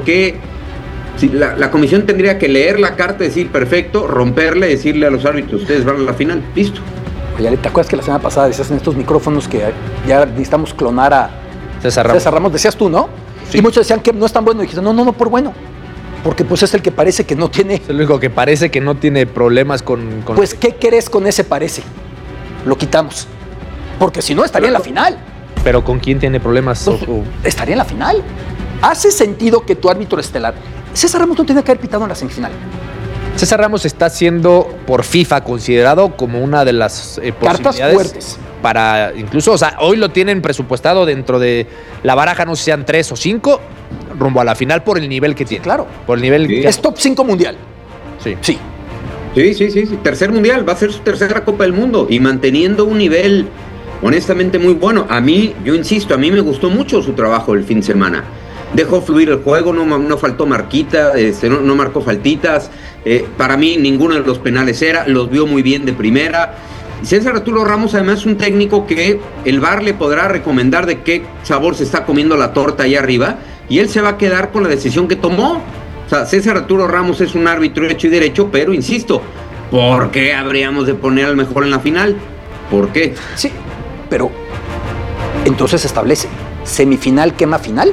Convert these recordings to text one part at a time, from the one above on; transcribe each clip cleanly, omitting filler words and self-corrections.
qué? Si la comisión tendría que leer la carta, decir perfecto, romperla y decirle a los árbitros, ustedes van a la final, listo. Oye, ¿te acuerdas que la semana pasada decías en estos micrófonos que ya necesitamos clonar a César Ramos? Decías tú, ¿no? Sí. Y muchos decían que no es tan bueno. Y dijiste, no, por bueno. Porque pues es el que parece que no tiene... Es el único que parece que no tiene problemas con... Pues, ¿qué querés con ese parece? Lo quitamos. Porque si no, estaría en la final. ¿Pero con quién tiene problemas? Pues, estaría en la final. Hace sentido que tu árbitro estelar... César Ramos no tenía que haber pitado en la semifinal. César Ramos está siendo por FIFA considerado como una de las cartas fuertes para incluso, o sea, hoy lo tienen presupuestado dentro de la baraja, no sé si sean 3 o 5, rumbo a la final por el nivel que tiene. Claro. Por el nivel sí. que... Es top 5 mundial. Sí. Sí. Sí. Tercer mundial, va a ser su tercera Copa del Mundo y manteniendo un nivel honestamente muy bueno. A mí, yo insisto, a mí me gustó mucho su trabajo el fin de semana. Dejó fluir el juego, no faltó marquita, no marcó faltitas. Para mí ninguno de los penales los vio muy bien de primera. César Arturo Ramos además es un técnico que el VAR le podrá recomendar de qué sabor se está comiendo la torta allá arriba y él se va a quedar con la decisión que tomó. O sea, César Arturo Ramos es un árbitro hecho y derecho, pero insisto, ¿por qué habríamos de poner al mejor en la final? ¿Por qué? Sí, pero entonces se establece semifinal quema final.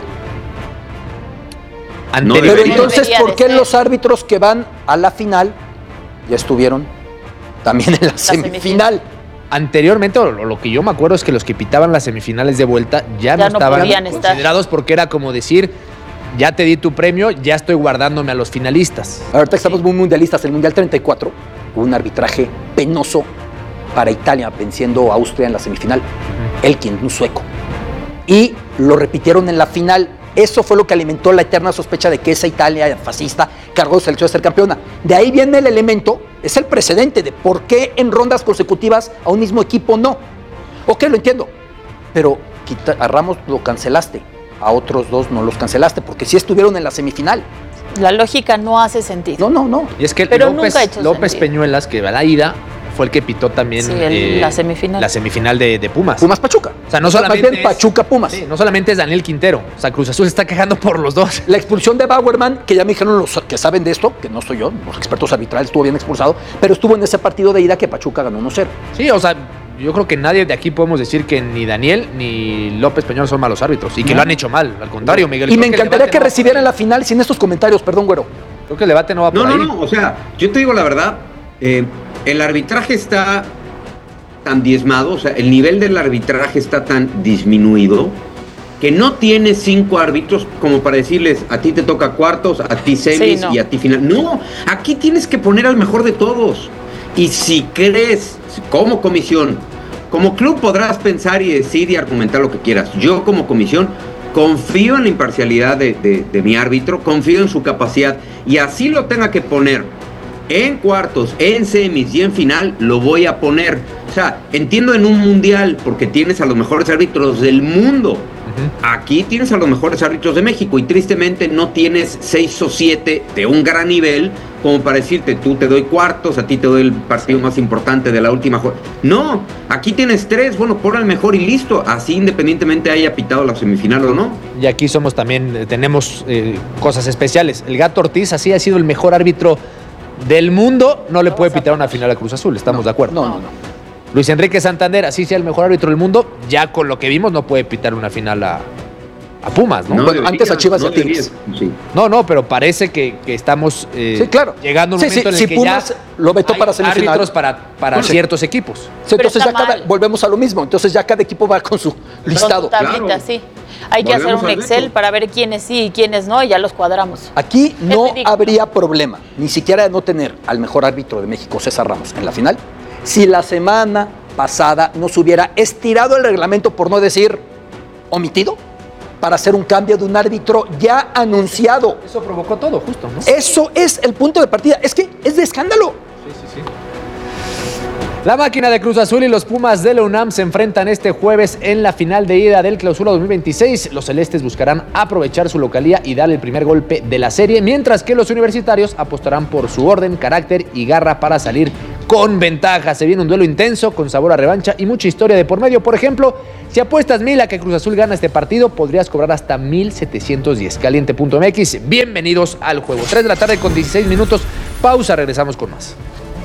No pero entonces, ¿por qué los árbitros que van a la final ya estuvieron también en la semifinal? Anteriormente, o lo que yo me acuerdo es que los que pitaban las semifinales de vuelta ya no estaban considerados porque era como decir, ya te di tu premio, ya estoy guardándome a los finalistas. Ahorita estamos muy mundialistas. El Mundial 34 hubo un arbitraje penoso para Italia, venciendo a Austria en la semifinal. Elkin, un sueco. Y lo repitieron en la final. Eso fue lo que alimentó la eterna sospecha de que esa Italia fascista cargó su selección de ser campeona. De ahí viene el elemento, es el precedente de por qué en rondas consecutivas a un mismo equipo no. Ok, lo entiendo, pero a Ramos lo cancelaste, a otros dos no los cancelaste, porque sí estuvieron en la semifinal. La lógica no hace sentido. No. Y es que López Peñuelas, que va a la ida, fue el que pitó también la semifinal. La semifinal de Pumas. Pumas Pachuca. O sea, no solamente Pachuca Pumas. Sí, no solamente es Daniel Quintero. O sea, Cruz Azul se está quejando por los dos. La expulsión de Bauerman, que ya me dijeron los que saben de esto, que no soy yo, los expertos arbitrales, estuvo bien expulsado, pero estuvo en ese partido de ida que Pachuca ganó 1-0. Sí, o sea, yo creo que nadie de aquí podemos decir que ni Daniel ni López Peñuelas son malos árbitros y que lo han hecho mal. Al contrario, Miguel. Y me encantaría que recibieran la final sin estos comentarios, perdón, güero. Creo que el debate no va por ahí. No, o sea, yo te digo la verdad, el arbitraje está tan diezmado, o sea, el nivel del arbitraje está tan disminuido que no tienes 5 árbitros como para decirles, a ti te toca cuartos, a ti semis y a ti final. No, aquí tienes que poner al mejor de todos. Y si crees, como comisión, como club podrás pensar y decir y argumentar lo que quieras. Yo como comisión confío en la imparcialidad de mi árbitro, confío en su capacidad y así lo tenga que poner en cuartos, en semis y en final, lo voy a poner. O sea, entiendo en un mundial porque tienes a los mejores árbitros del mundo. Aquí tienes a los mejores árbitros de México y tristemente no tienes 6 o 7 de un gran nivel como para decirte, tú te doy cuartos, a ti te doy el partido más importante de la última jornada. No, aquí tienes 3, bueno, pon al mejor y listo, así independientemente haya pitado la semifinal o no. Y aquí somos también, tenemos cosas especiales. El Gato Ortiz así ha sido el mejor árbitro del mundo, no le puede pitar una final a Cruz Azul, estamos de acuerdo. No. Luis Enrique Santander, así sea el mejor árbitro del mundo, ya con lo que vimos no puede pitar una final a Pumas, ¿no? Bueno, antes a Chivas y a Tigres. Sí. No, pero parece que estamos sí, claro. llegando a un momento en el que Pumas ya lo vetó para semifinal. Árbitros para ciertos equipos. Entonces ya volvemos a lo mismo. Entonces ya cada equipo va con su listado. Con su tablita, sí. Hay que hacer un Excel para ver quiénes sí y quiénes no, y ya los cuadramos. Aquí no habría problema, ni siquiera de no tener al mejor árbitro de México, César Ramos, en la final, si la semana pasada nos hubiera estirado el reglamento, por no decir omitido, para hacer un cambio de un árbitro ya anunciado. Eso provocó todo, justo, ¿no? Eso es el punto de partida. Es que es de escándalo. Sí. La máquina de Cruz Azul y los Pumas de la UNAM se enfrentan este jueves en la final de ida del Clausura 2026. Los celestes buscarán aprovechar su localía y darle el primer golpe de la serie, mientras que los universitarios apostarán por su orden, carácter y garra para salir con ventaja. Se viene un duelo intenso, con sabor a revancha y mucha historia de por medio. Por ejemplo, si apuestas 1,000 a que Cruz Azul gana este partido, podrías cobrar hasta 1,710. Caliente.mx, bienvenidos al juego. 3 de la tarde con 16 minutos. Pausa, regresamos con más.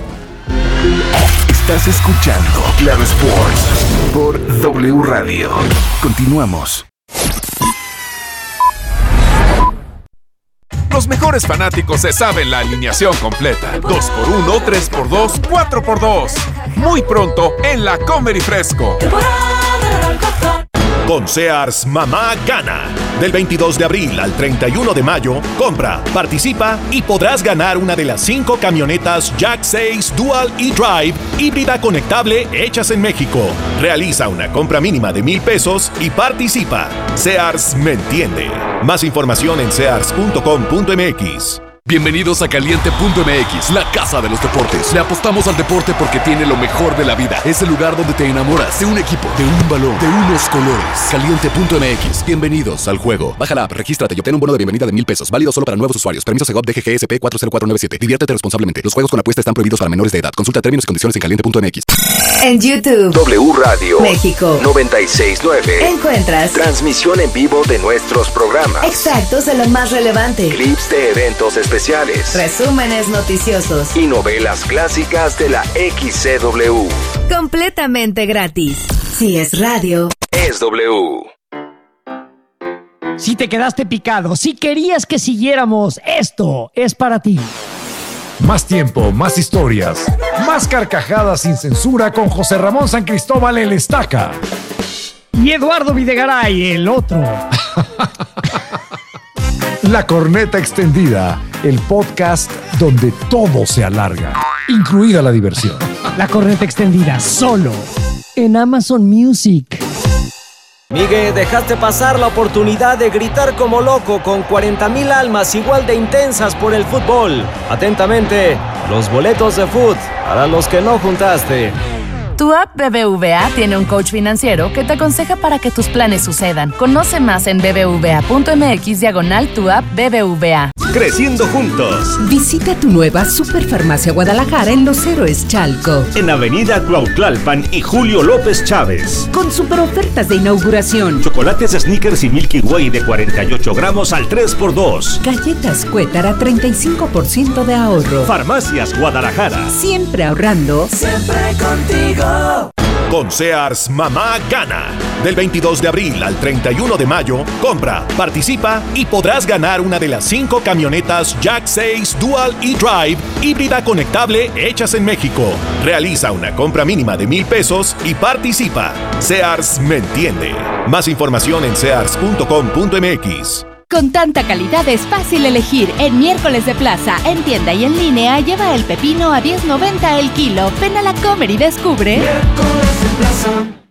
Estás escuchando Claro Sports por W Radio. Continuamos. Los mejores fanáticos se saben la alineación completa. 2x1, 3x2, 4x2. Muy pronto en la Comer y Fresco. Con Sears Mamá Gana. Del 22 de abril al 31 de mayo, compra, participa y podrás ganar una de las 5 camionetas Jack 6 Dual e-Drive híbrida conectable hechas en México. Realiza una compra mínima de $1,000 y participa. Sears me entiende. Más información en sears.com.mx. Bienvenidos a Caliente.mx, la casa de los deportes. Le apostamos al deporte porque tiene lo mejor de la vida. Es el lugar donde te enamoras de un equipo, de un balón, de unos colores. Caliente.mx, bienvenidos al juego. Baja la app, regístrate y obtén un bono de bienvenida de $1,000. Válido solo para nuevos usuarios. Permiso Segov DGGSP 40497. Diviértete responsablemente. Los juegos con apuesta están prohibidos para menores de edad. Consulta términos y condiciones en Caliente.mx. En YouTube, W Radio México 96.9. encuentras Transmisión en vivo de nuestros programas. extractos de lo más relevante, Clips de eventos especiales. resúmenes noticiosos, Y novelas clásicas de la XCW. completamente gratis. Si es radio, Es W. Si te quedaste picado, si querías que siguiéramos, esto es para ti. Más tiempo, más historias, más carcajadas sin censura con José Ramón San Cristóbal el Estaca. Y Eduardo Videgaray, el otro. La Corneta Extendida, el podcast donde todo se alarga, incluida la diversión. La Corneta Extendida, solo en Amazon Music. Miguel, dejaste pasar la oportunidad de gritar como loco con 40,000 almas igual de intensas por el fútbol. Atentamente, los boletos de fútbol para los que no juntaste. Tu app BBVA tiene un coach financiero que te aconseja para que tus planes sucedan. Conoce más en bbva.mx/tu app BBVA. Creciendo juntos. Visita tu nueva Superfarmacia Guadalajara en Los Héroes Chalco. En Avenida Cuautlalpan y Julio López Chávez. Con super ofertas de inauguración. Chocolates Snickers y Milky Way de 48 gramos al 3x2. Galletas Cuétara, 35% de ahorro. Farmacias Guadalajara. Siempre ahorrando. siempre contigo. Con Sears Mamá Gana. Del 22 de abril al 31 de mayo, compra, participa y podrás ganar una de las 5 camionetas Jack 6 Dual e-Drive híbrida conectable hechas en México. Realiza una compra mínima de $1,000 y participa. Sears me entiende. Más información en sears.com.mx. Con tanta calidad es fácil elegir. En Miércoles de Plaza, en tienda y en línea, lleva el pepino a $10.90 el kilo. Ven a la Comer y descubre. Miércoles de Plaza.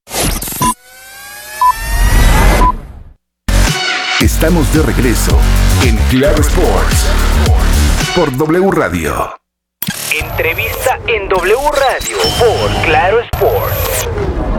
Estamos de regreso en Claro Sports por W Radio. Entrevista en W Radio por Claro Sports.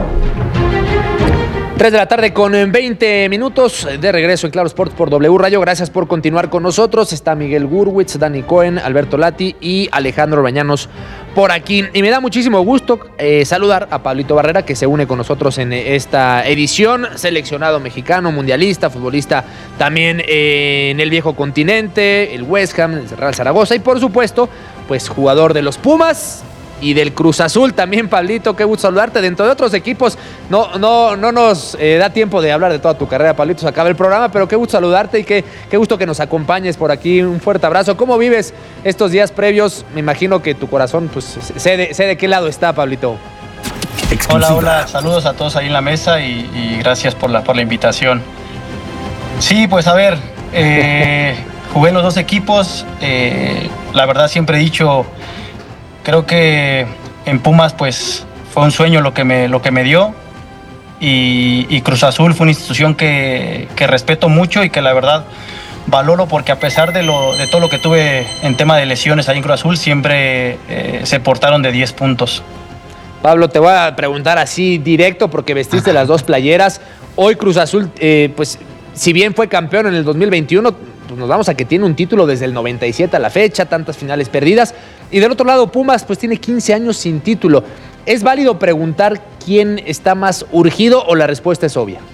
3 de la tarde con 20 minutos de regreso en Claro Sports por W Radio. Gracias por continuar con nosotros. Está Miguel Gurwitz, Dani Cohen, Alberto Lati y Alejandro Bañanos por aquí. Y me da muchísimo gusto saludar a Pablito Barrera, que se une con nosotros en esta edición. Seleccionado mexicano, mundialista, futbolista también en el viejo continente, el West Ham, el Real Zaragoza y por supuesto, pues jugador de los Pumas y del Cruz Azul también. Pablito, qué gusto saludarte. Dentro de otros equipos no nos da tiempo de hablar de toda tu carrera, Pablito, se acaba el programa, pero qué gusto saludarte y qué gusto que nos acompañes por aquí. Un fuerte abrazo. ¿Cómo vives estos días previos? Me imagino que tu corazón, pues, sé de qué lado está, Pablito. Hola, saludos a todos ahí en la mesa y gracias por la invitación. Sí, pues a ver, jugué en los dos equipos, la verdad siempre he dicho, creo que en Pumas pues fue un sueño lo que me dio y Cruz Azul fue una institución que respeto mucho y que la verdad valoro porque a pesar de todo lo que tuve en tema de lesiones ahí en Cruz Azul siempre se portaron de 10 puntos. Pablo, te voy a preguntar así directo porque vestiste las dos playeras. Hoy Cruz Azul, pues si bien fue campeón en el 2021, pues nos vamos a que tiene un título desde el 97 a la fecha, tantas finales perdidas. Y del otro lado, Pumas, pues tiene 15 años sin título. ¿Es válido preguntar quién está más urgido o la respuesta es obvia?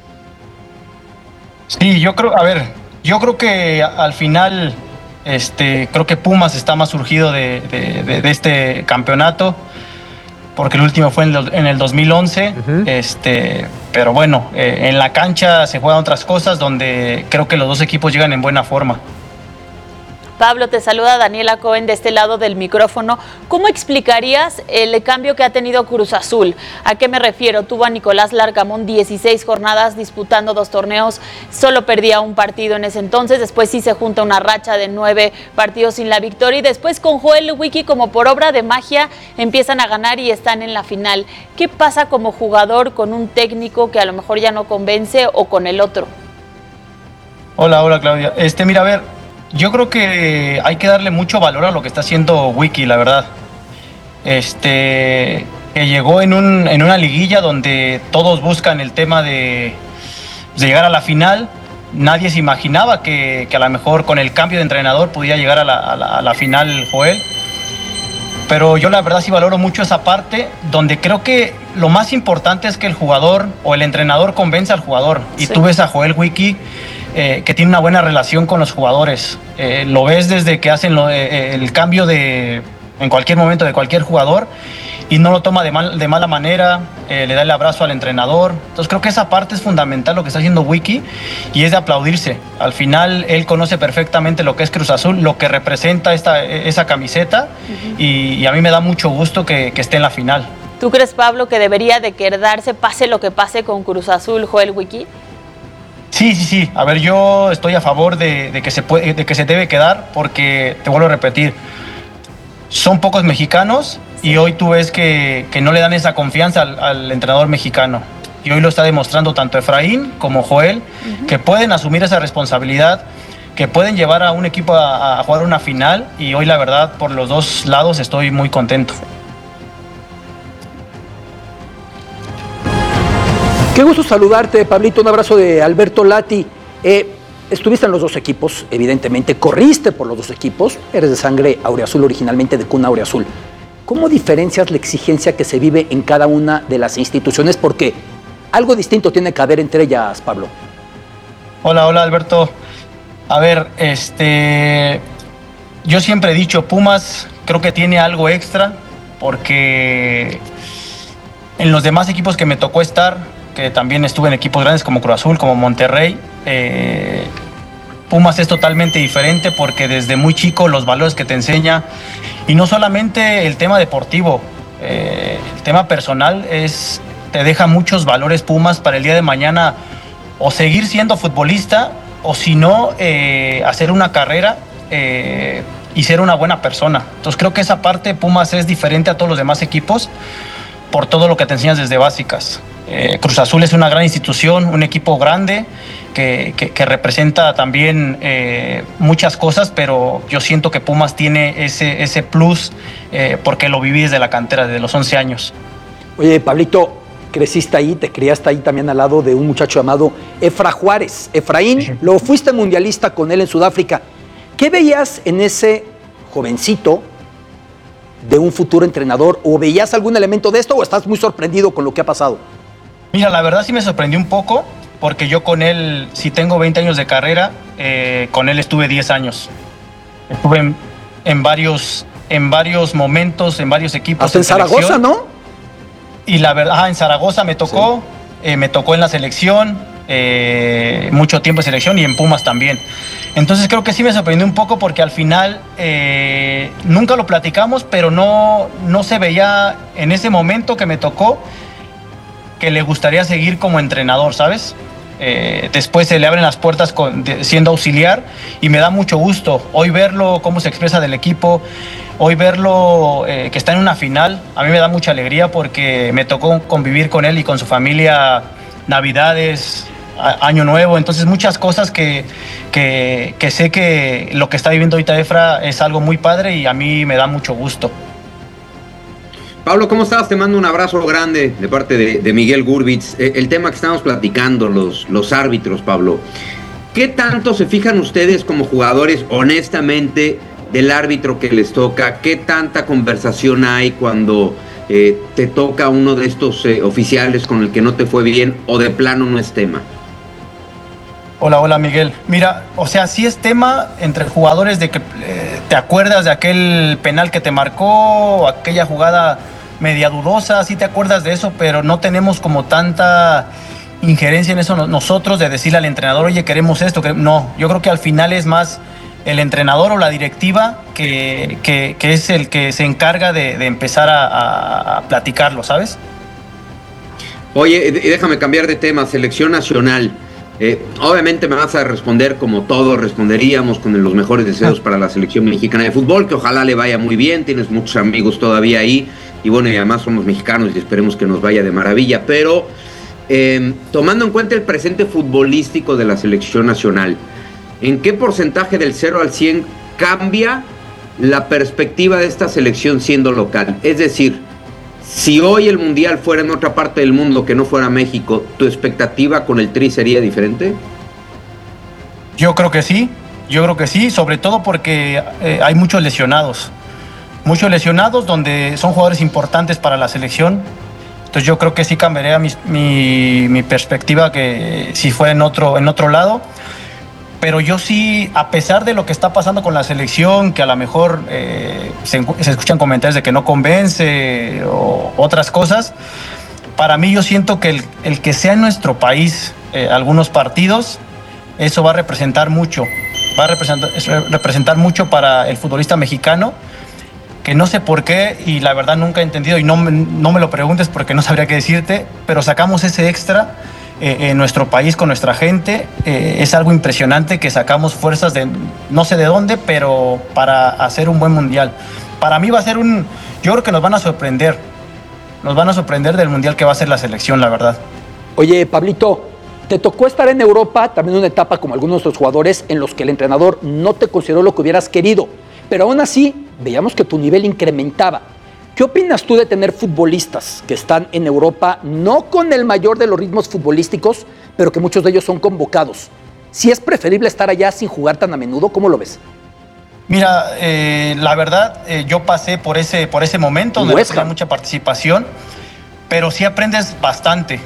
Sí, yo creo que al final, creo que Pumas está más urgido de este campeonato, porque el último fue en el 2011, pero bueno, en la cancha se juegan otras cosas donde creo que los dos equipos llegan en buena forma. Pablo, te saluda Daniela Cohen de este lado del micrófono. ¿Cómo explicarías el cambio que ha tenido Cruz Azul? ¿A qué me refiero? Tuvo a Nicolás Larcamón 16 jornadas disputando 2 torneos, solo perdía un partido en ese entonces, después sí se junta una racha de 9 partidos sin la victoria y después con Joel Wiki como por obra de magia empiezan a ganar y están en la final. ¿Qué pasa como jugador con un técnico que a lo mejor ya no convence o con el otro? Hola Claudia. Mira, a ver, yo creo que hay que darle mucho valor a lo que está haciendo Wiki, la verdad. Que llegó en una liguilla donde todos buscan el tema de llegar a la final. Nadie se imaginaba que a lo mejor con el cambio de entrenador pudiera llegar a la final Joel. Pero yo la verdad sí valoro mucho esa parte, donde creo que lo más importante es que el jugador o el entrenador convence al jugador. Y tú ves a Joel Wiki que tiene una buena relación con los jugadores. Lo ves desde que hacen el cambio en cualquier momento de cualquier jugador y no lo toma de mala manera, le da el abrazo al entrenador. Entonces creo que esa parte es fundamental lo que está haciendo Wiki y es de aplaudirse. Al final él conoce perfectamente lo que es Cruz Azul, lo que representa esa camiseta y a mí me da mucho gusto que esté en la final. ¿Tú crees, Pablo, que debería de quedarse pase lo que pase con Cruz Azul, Joel Wiki? Sí. A ver, yo estoy a favor de que se debe quedar porque, te vuelvo a repetir, son pocos mexicanos y hoy tú ves que no le dan esa confianza al entrenador mexicano. Y hoy lo está demostrando tanto Efraín como Joel, que pueden asumir esa responsabilidad, que pueden llevar a un equipo a jugar una final y hoy la verdad por los dos lados estoy muy contento. Qué gusto saludarte, Pablito. Un abrazo de Alberto Lati. Estuviste en los dos equipos, evidentemente. Corriste por los dos equipos. Eres de sangre auriazul, originalmente de cuna auriazul. ¿Cómo diferencias la exigencia que se vive en cada una de las instituciones? Porque algo distinto tiene que haber entre ellas, Pablo. Hola, Alberto. A ver, yo siempre he dicho, Pumas creo que tiene algo extra porque en los demás equipos que me tocó estar, que también estuve en equipos grandes como Cruz Azul, como Monterrey, Pumas es totalmente diferente porque desde muy chico los valores que te enseña, y no solamente el tema deportivo, el tema personal, te deja muchos valores Pumas para el día de mañana o seguir siendo futbolista o si no, hacer una carrera y ser una buena persona. Entonces creo que esa parte Pumas es diferente a todos los demás equipos por todo lo que te enseñas desde básicas. Cruz Azul es una gran institución, un equipo grande que representa también muchas cosas, pero yo siento que Pumas tiene ese plus porque lo viví desde la cantera, desde los 11 años. Oye, Pablito, creciste ahí, te criaste ahí también al lado de un muchacho llamado Efra Juárez. Efraín, sí. Lo fuiste mundialista con él en Sudáfrica. ¿Qué veías en ese jovencito de un futuro entrenador? ¿O veías algún elemento de esto o estás muy sorprendido con lo que ha pasado? Mira, la verdad sí me sorprendió un poco, porque yo con él, si tengo 20 años de carrera, con él estuve 10 años. Estuve en varios momentos, en varios equipos. Hasta en Zaragoza, ¿no? Y la verdad, en Zaragoza me tocó, sí. Me tocó en la selección, mucho tiempo en selección y en Pumas también. Entonces creo que sí me sorprendió un poco porque al final nunca lo platicamos, pero no se veía en ese momento que me tocó que le gustaría seguir como entrenador, ¿sabes? Después se le abren las puertas siendo auxiliar y me da mucho gusto hoy verlo, cómo se expresa del equipo, hoy verlo que está en una final. A mí me da mucha alegría porque me tocó convivir con él y con su familia Navidades, Año Nuevo, entonces muchas cosas que sé que lo que está viviendo ahorita Efra es algo muy padre y a mí me da mucho gusto. Pablo, ¿cómo estás? Te mando un abrazo grande de parte de Miguel Gurwitz. El tema que estamos platicando, los árbitros, Pablo. ¿Qué tanto se fijan ustedes como jugadores, honestamente, del árbitro que les toca? ¿Qué tanta conversación hay cuando te toca uno de estos oficiales con el que no te fue bien o de plano no es tema? Hola Miguel. Mira, o sea, sí es tema entre jugadores de que te acuerdas de aquel penal que te marcó, o aquella jugada media dudosa, sí te acuerdas de eso, pero no tenemos como tanta injerencia en eso nosotros de decirle al entrenador, oye, queremos esto. No, yo creo que al final es más el entrenador o la directiva que es el que se encarga de empezar a platicarlo, ¿sabes? Oye, déjame cambiar de tema, selección nacional. Obviamente me vas a responder como todos responderíamos, con los mejores deseos para la selección mexicana de fútbol, que ojalá le vaya muy bien, tienes muchos amigos todavía ahí, y bueno, y además somos mexicanos y esperemos que nos vaya de maravilla, pero tomando en cuenta el presente futbolístico de la selección nacional, ¿en qué porcentaje del 0 al 100 cambia la perspectiva de esta selección siendo local? Es decir, si hoy el Mundial fuera en otra parte del mundo que no fuera México, ¿tu expectativa con el Tri sería diferente? Yo creo que sí, sobre todo porque hay muchos lesionados donde son jugadores importantes para la selección. Entonces yo creo que sí cambiaría mi perspectiva que si fuera en otro lado. Pero yo sí, a pesar de lo que está pasando con la selección, que a lo mejor se escuchan comentarios de que no convence o otras cosas, para mí yo siento que el que sea en nuestro país algunos partidos, eso va a representar mucho. Va a representar mucho para el futbolista mexicano, que no sé por qué, y la verdad nunca he entendido, y no me lo preguntes porque no sabría qué decirte, pero sacamos ese extra en nuestro país con nuestra gente. Es algo impresionante que sacamos fuerzas de no sé de dónde, pero para hacer un buen mundial. Para mí va a ser yo creo que nos van a sorprender del mundial que va a ser la selección, la verdad. Oye, Pablito, te tocó estar en Europa, también una etapa como algunos de los jugadores en los que el entrenador no te consideró lo que hubieras querido, pero aún así veíamos que tu nivel incrementaba. ¿Qué opinas tú de tener futbolistas que están en Europa, no con el mayor de los ritmos futbolísticos, pero que muchos de ellos son convocados? Si es preferible estar allá sin jugar tan a menudo, ¿cómo lo ves? Mira, la verdad, yo pasé por ese momento donde no mucha participación, pero sí aprendes bastante.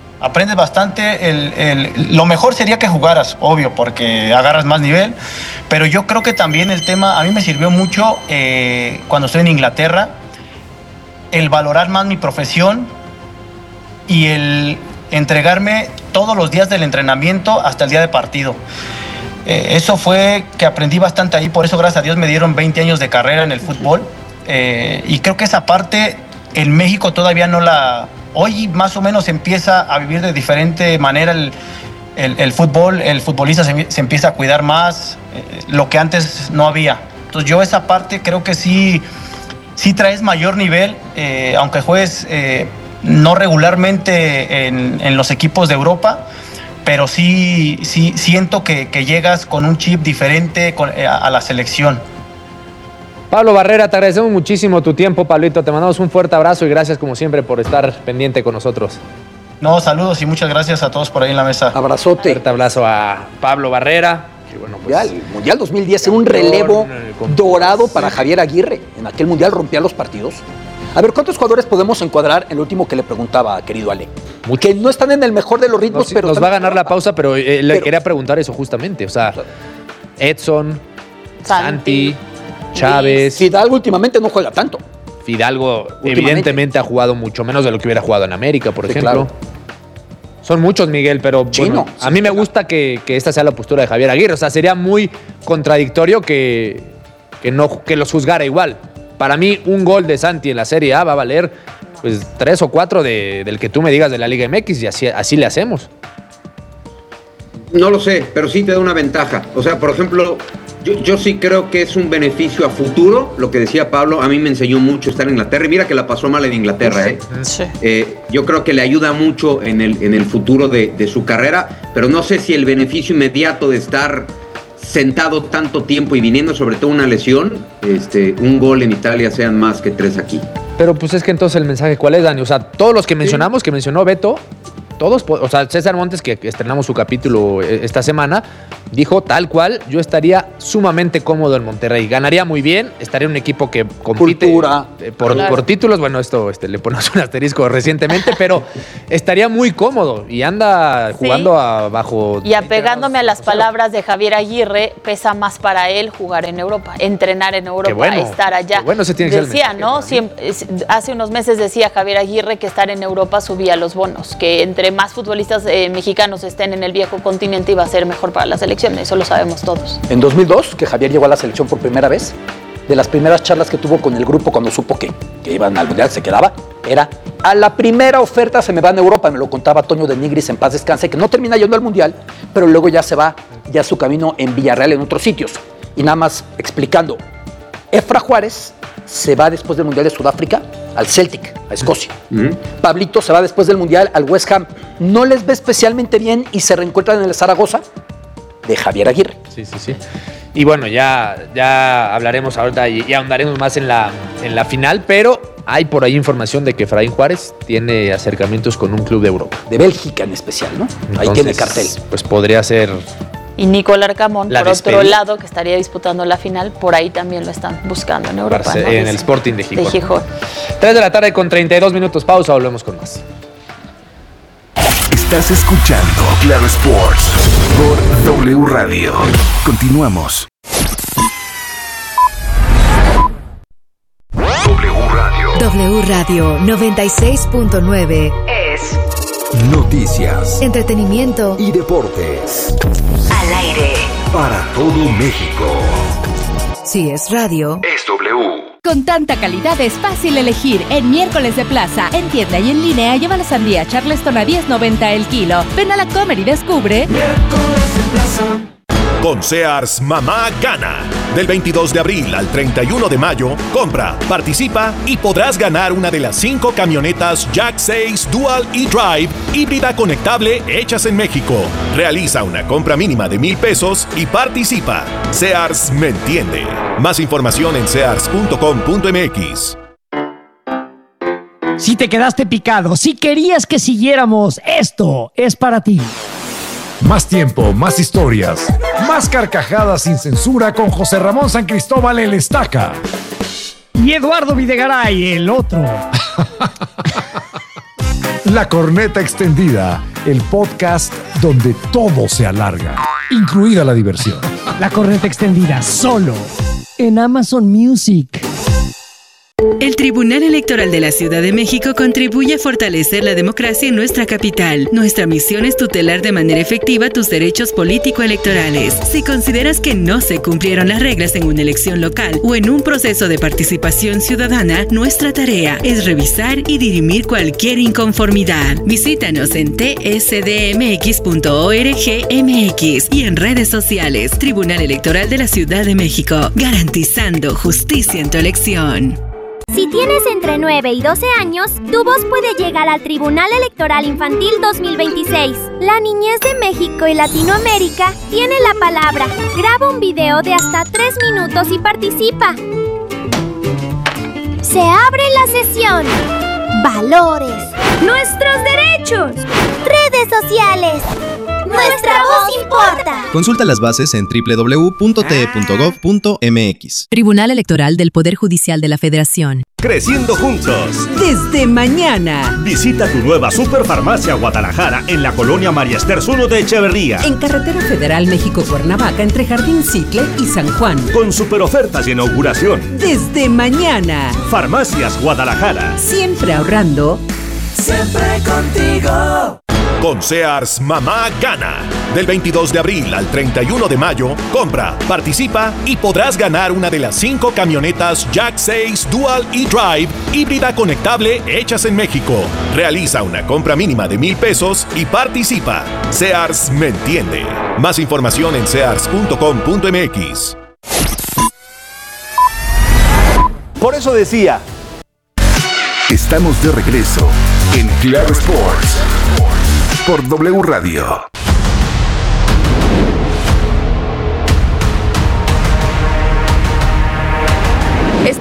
Lo mejor sería que jugaras, obvio, porque agarras más nivel, pero yo creo que también el tema, a mí me sirvió mucho cuando estoy en Inglaterra, el valorar más mi profesión y el entregarme todos los días del entrenamiento hasta el día de partido. Eso fue que aprendí bastante ahí, por eso gracias a Dios me dieron 20 años de carrera en el fútbol, y creo que esa parte en México todavía no la... Hoy más o menos empieza a vivir de diferente manera el fútbol, el futbolista se empieza a cuidar más, lo que antes no había. Entonces yo esa parte creo que sí traes mayor nivel, aunque juegues no regularmente en los equipos de Europa, pero sí siento que llegas con un chip diferente a la selección. Pablo Barrera, te agradecemos muchísimo tu tiempo, Pablito. Te mandamos un fuerte abrazo y gracias como siempre por estar pendiente con nosotros. No, saludos y muchas gracias a todos por ahí en la mesa. Abrazote. Fuerte abrazo a Pablo Barrera. Y bueno, pues, el Mundial 2010 era un relevo dorado para Javier Aguirre. En aquel Mundial rompía los partidos. A ver, ¿cuántos jugadores podemos encuadrar en el último que le preguntaba, querido Ale? Que no están en el mejor de los ritmos, pero... Nos va a ganar la pausa, pero le quería preguntar eso justamente. O sea, Edson, Santi, Chávez... Fidalgo últimamente no juega tanto. Fidalgo evidentemente ha jugado mucho menos de lo que hubiera jugado en América, por ejemplo. Claro. Son muchos, Miguel, pero bueno, a mí me gusta que esta sea la postura de Javier Aguirre. O sea, sería muy contradictorio que los juzgara igual. Para mí, un gol de Santi en la Serie A va a valer pues 3 o 4 del que tú me digas de la Liga MX y así le hacemos. No lo sé, pero sí te da una ventaja. O sea, por ejemplo, yo sí creo que es un beneficio a futuro. Lo que decía Pablo, a mí me enseñó mucho estar en Inglaterra. Y mira que la pasó mal en Inglaterra, ¿eh? Sí. Yo creo que le ayuda mucho en el futuro de su carrera, pero no sé si el beneficio inmediato de estar sentado tanto tiempo y viniendo sobre todo una lesión, un gol en Italia sean más que 3 aquí. Pero pues es que entonces el mensaje, ¿cuál es, Dani? O sea, todos los que mencionamos, que mencionó Beto, todos, o sea, César Montes, que estrenamos su capítulo esta semana, dijo tal cual, yo estaría sumamente cómodo en Monterrey. Ganaría muy bien, estaría en un equipo que compite por títulos. Bueno, esto le ponemos un asterisco recientemente, pero estaría muy cómodo y anda jugando bajo... Y apegándome a las palabras de Javier Aguirre, pesa más para él jugar en Europa, entrenar en Europa, estar allá. Bueno, se tiene que decía, ¿no? Siempre, hace unos meses decía Javier Aguirre que estar en Europa subía los bonos, que entre más futbolistas mexicanos estén en el viejo continente iba a ser mejor para la selección, eso lo sabemos todos. En 2002, que Javier llegó a la selección por primera vez, de las primeras charlas que tuvo con el grupo cuando supo que iban al Mundial, se quedaba, era: a la primera oferta se me va en Europa. Me lo contaba Toño de Nigris, en paz descanse, que no termina yendo al Mundial, pero luego ya se va, ya su camino en Villarreal, en otros sitios. Y nada más explicando, Efra Juárez se va después del Mundial de Sudáfrica al Celtic, a Escocia. Pablito se va después del Mundial al West Ham. No les ve especialmente bien y se reencuentran en el Zaragoza de Javier Aguirre. Sí. Y bueno, ya hablaremos ahorita y ahondaremos más en la final, pero hay por ahí información de que Efraín Juárez tiene acercamientos con un club de Europa. De Bélgica en especial, ¿no? Entonces, ahí tiene cartel. Pues podría ser... Y Nico Larcamón, por otro lado, que estaría disputando la final, por ahí también lo están buscando en Europa, ¿no? En el Sporting de Gijón. 3 de la tarde con 32 minutos. Pausa, volvemos con más. Estás escuchando Claro Sports por W Radio. Continuamos. W Radio 96.9 es noticias, entretenimiento y deportes. Al aire para todo México. Si es radio, es W. Con tanta calidad es fácil elegir. En Miércoles de Plaza, en tienda y en línea, lleva la sandía Charleston a $10.90 el kilo. Ven a la Comer y descubre Miércoles de Plaza. Con Sears Mamá Gana. Del 22 de abril al 31 de mayo, compra, participa y podrás ganar una de las 5 camionetas Jack 6 Dual e-Drive híbrida conectable hechas en México. Realiza una compra mínima de $1,000 y participa. Sears me entiende. Más información en sears.com.mx. Si te quedaste picado, si querías que siguiéramos, esto es para ti. Más tiempo, más historias, más carcajadas sin censura con José Ramón San Cristóbal, el Estaca. Y Eduardo Videgaray, el otro. La Corneta Extendida, el podcast donde todo se alarga, incluida la diversión. La Corneta Extendida, solo en Amazon Music. El Tribunal Electoral de la Ciudad de México contribuye a fortalecer la democracia en nuestra capital. Nuestra misión es tutelar de manera efectiva tus derechos político-electorales. Si consideras que no se cumplieron las reglas en una elección local o en un proceso de participación ciudadana, nuestra tarea es revisar y dirimir cualquier inconformidad. Visítanos en tsdmx.org.mx y en redes sociales. Tribunal Electoral de la Ciudad de México, garantizando justicia en tu elección. Si tienes entre 9 y 12 años, tu voz puede llegar al Tribunal Electoral Infantil 2026. La niñez de México y Latinoamérica tiene la palabra. Graba un video de hasta 3 minutos y participa. Se abre la sesión. Valores. Nuestros derechos. Redes sociales. Nuestra voz importa. Consulta las bases en www.te.gov.mx. Tribunal Electoral del Poder Judicial de la Federación. Creciendo juntos. Desde mañana. Visita tu nueva Superfarmacia Guadalajara en la colonia María Esther Zuno de Echeverría. En Carretera Federal México-Cuernavaca, entre Jardín Cicle y San Juan. Con super ofertas de inauguración. Desde mañana. Farmacias Guadalajara. Siempre ahorrando. Siempre contigo. Con Sears Mamá Gana. Del 22 de abril al 31 de mayo, compra, participa y podrás ganar una de las 5 camionetas Jack 6 Dual e-Drive híbrida conectable hechas en México. Realiza una compra mínima de $1,000 y participa. Sears me entiende. Más información en sears.com.mx. Por eso decía. Estamos de regreso en Claro Sports por W Radio.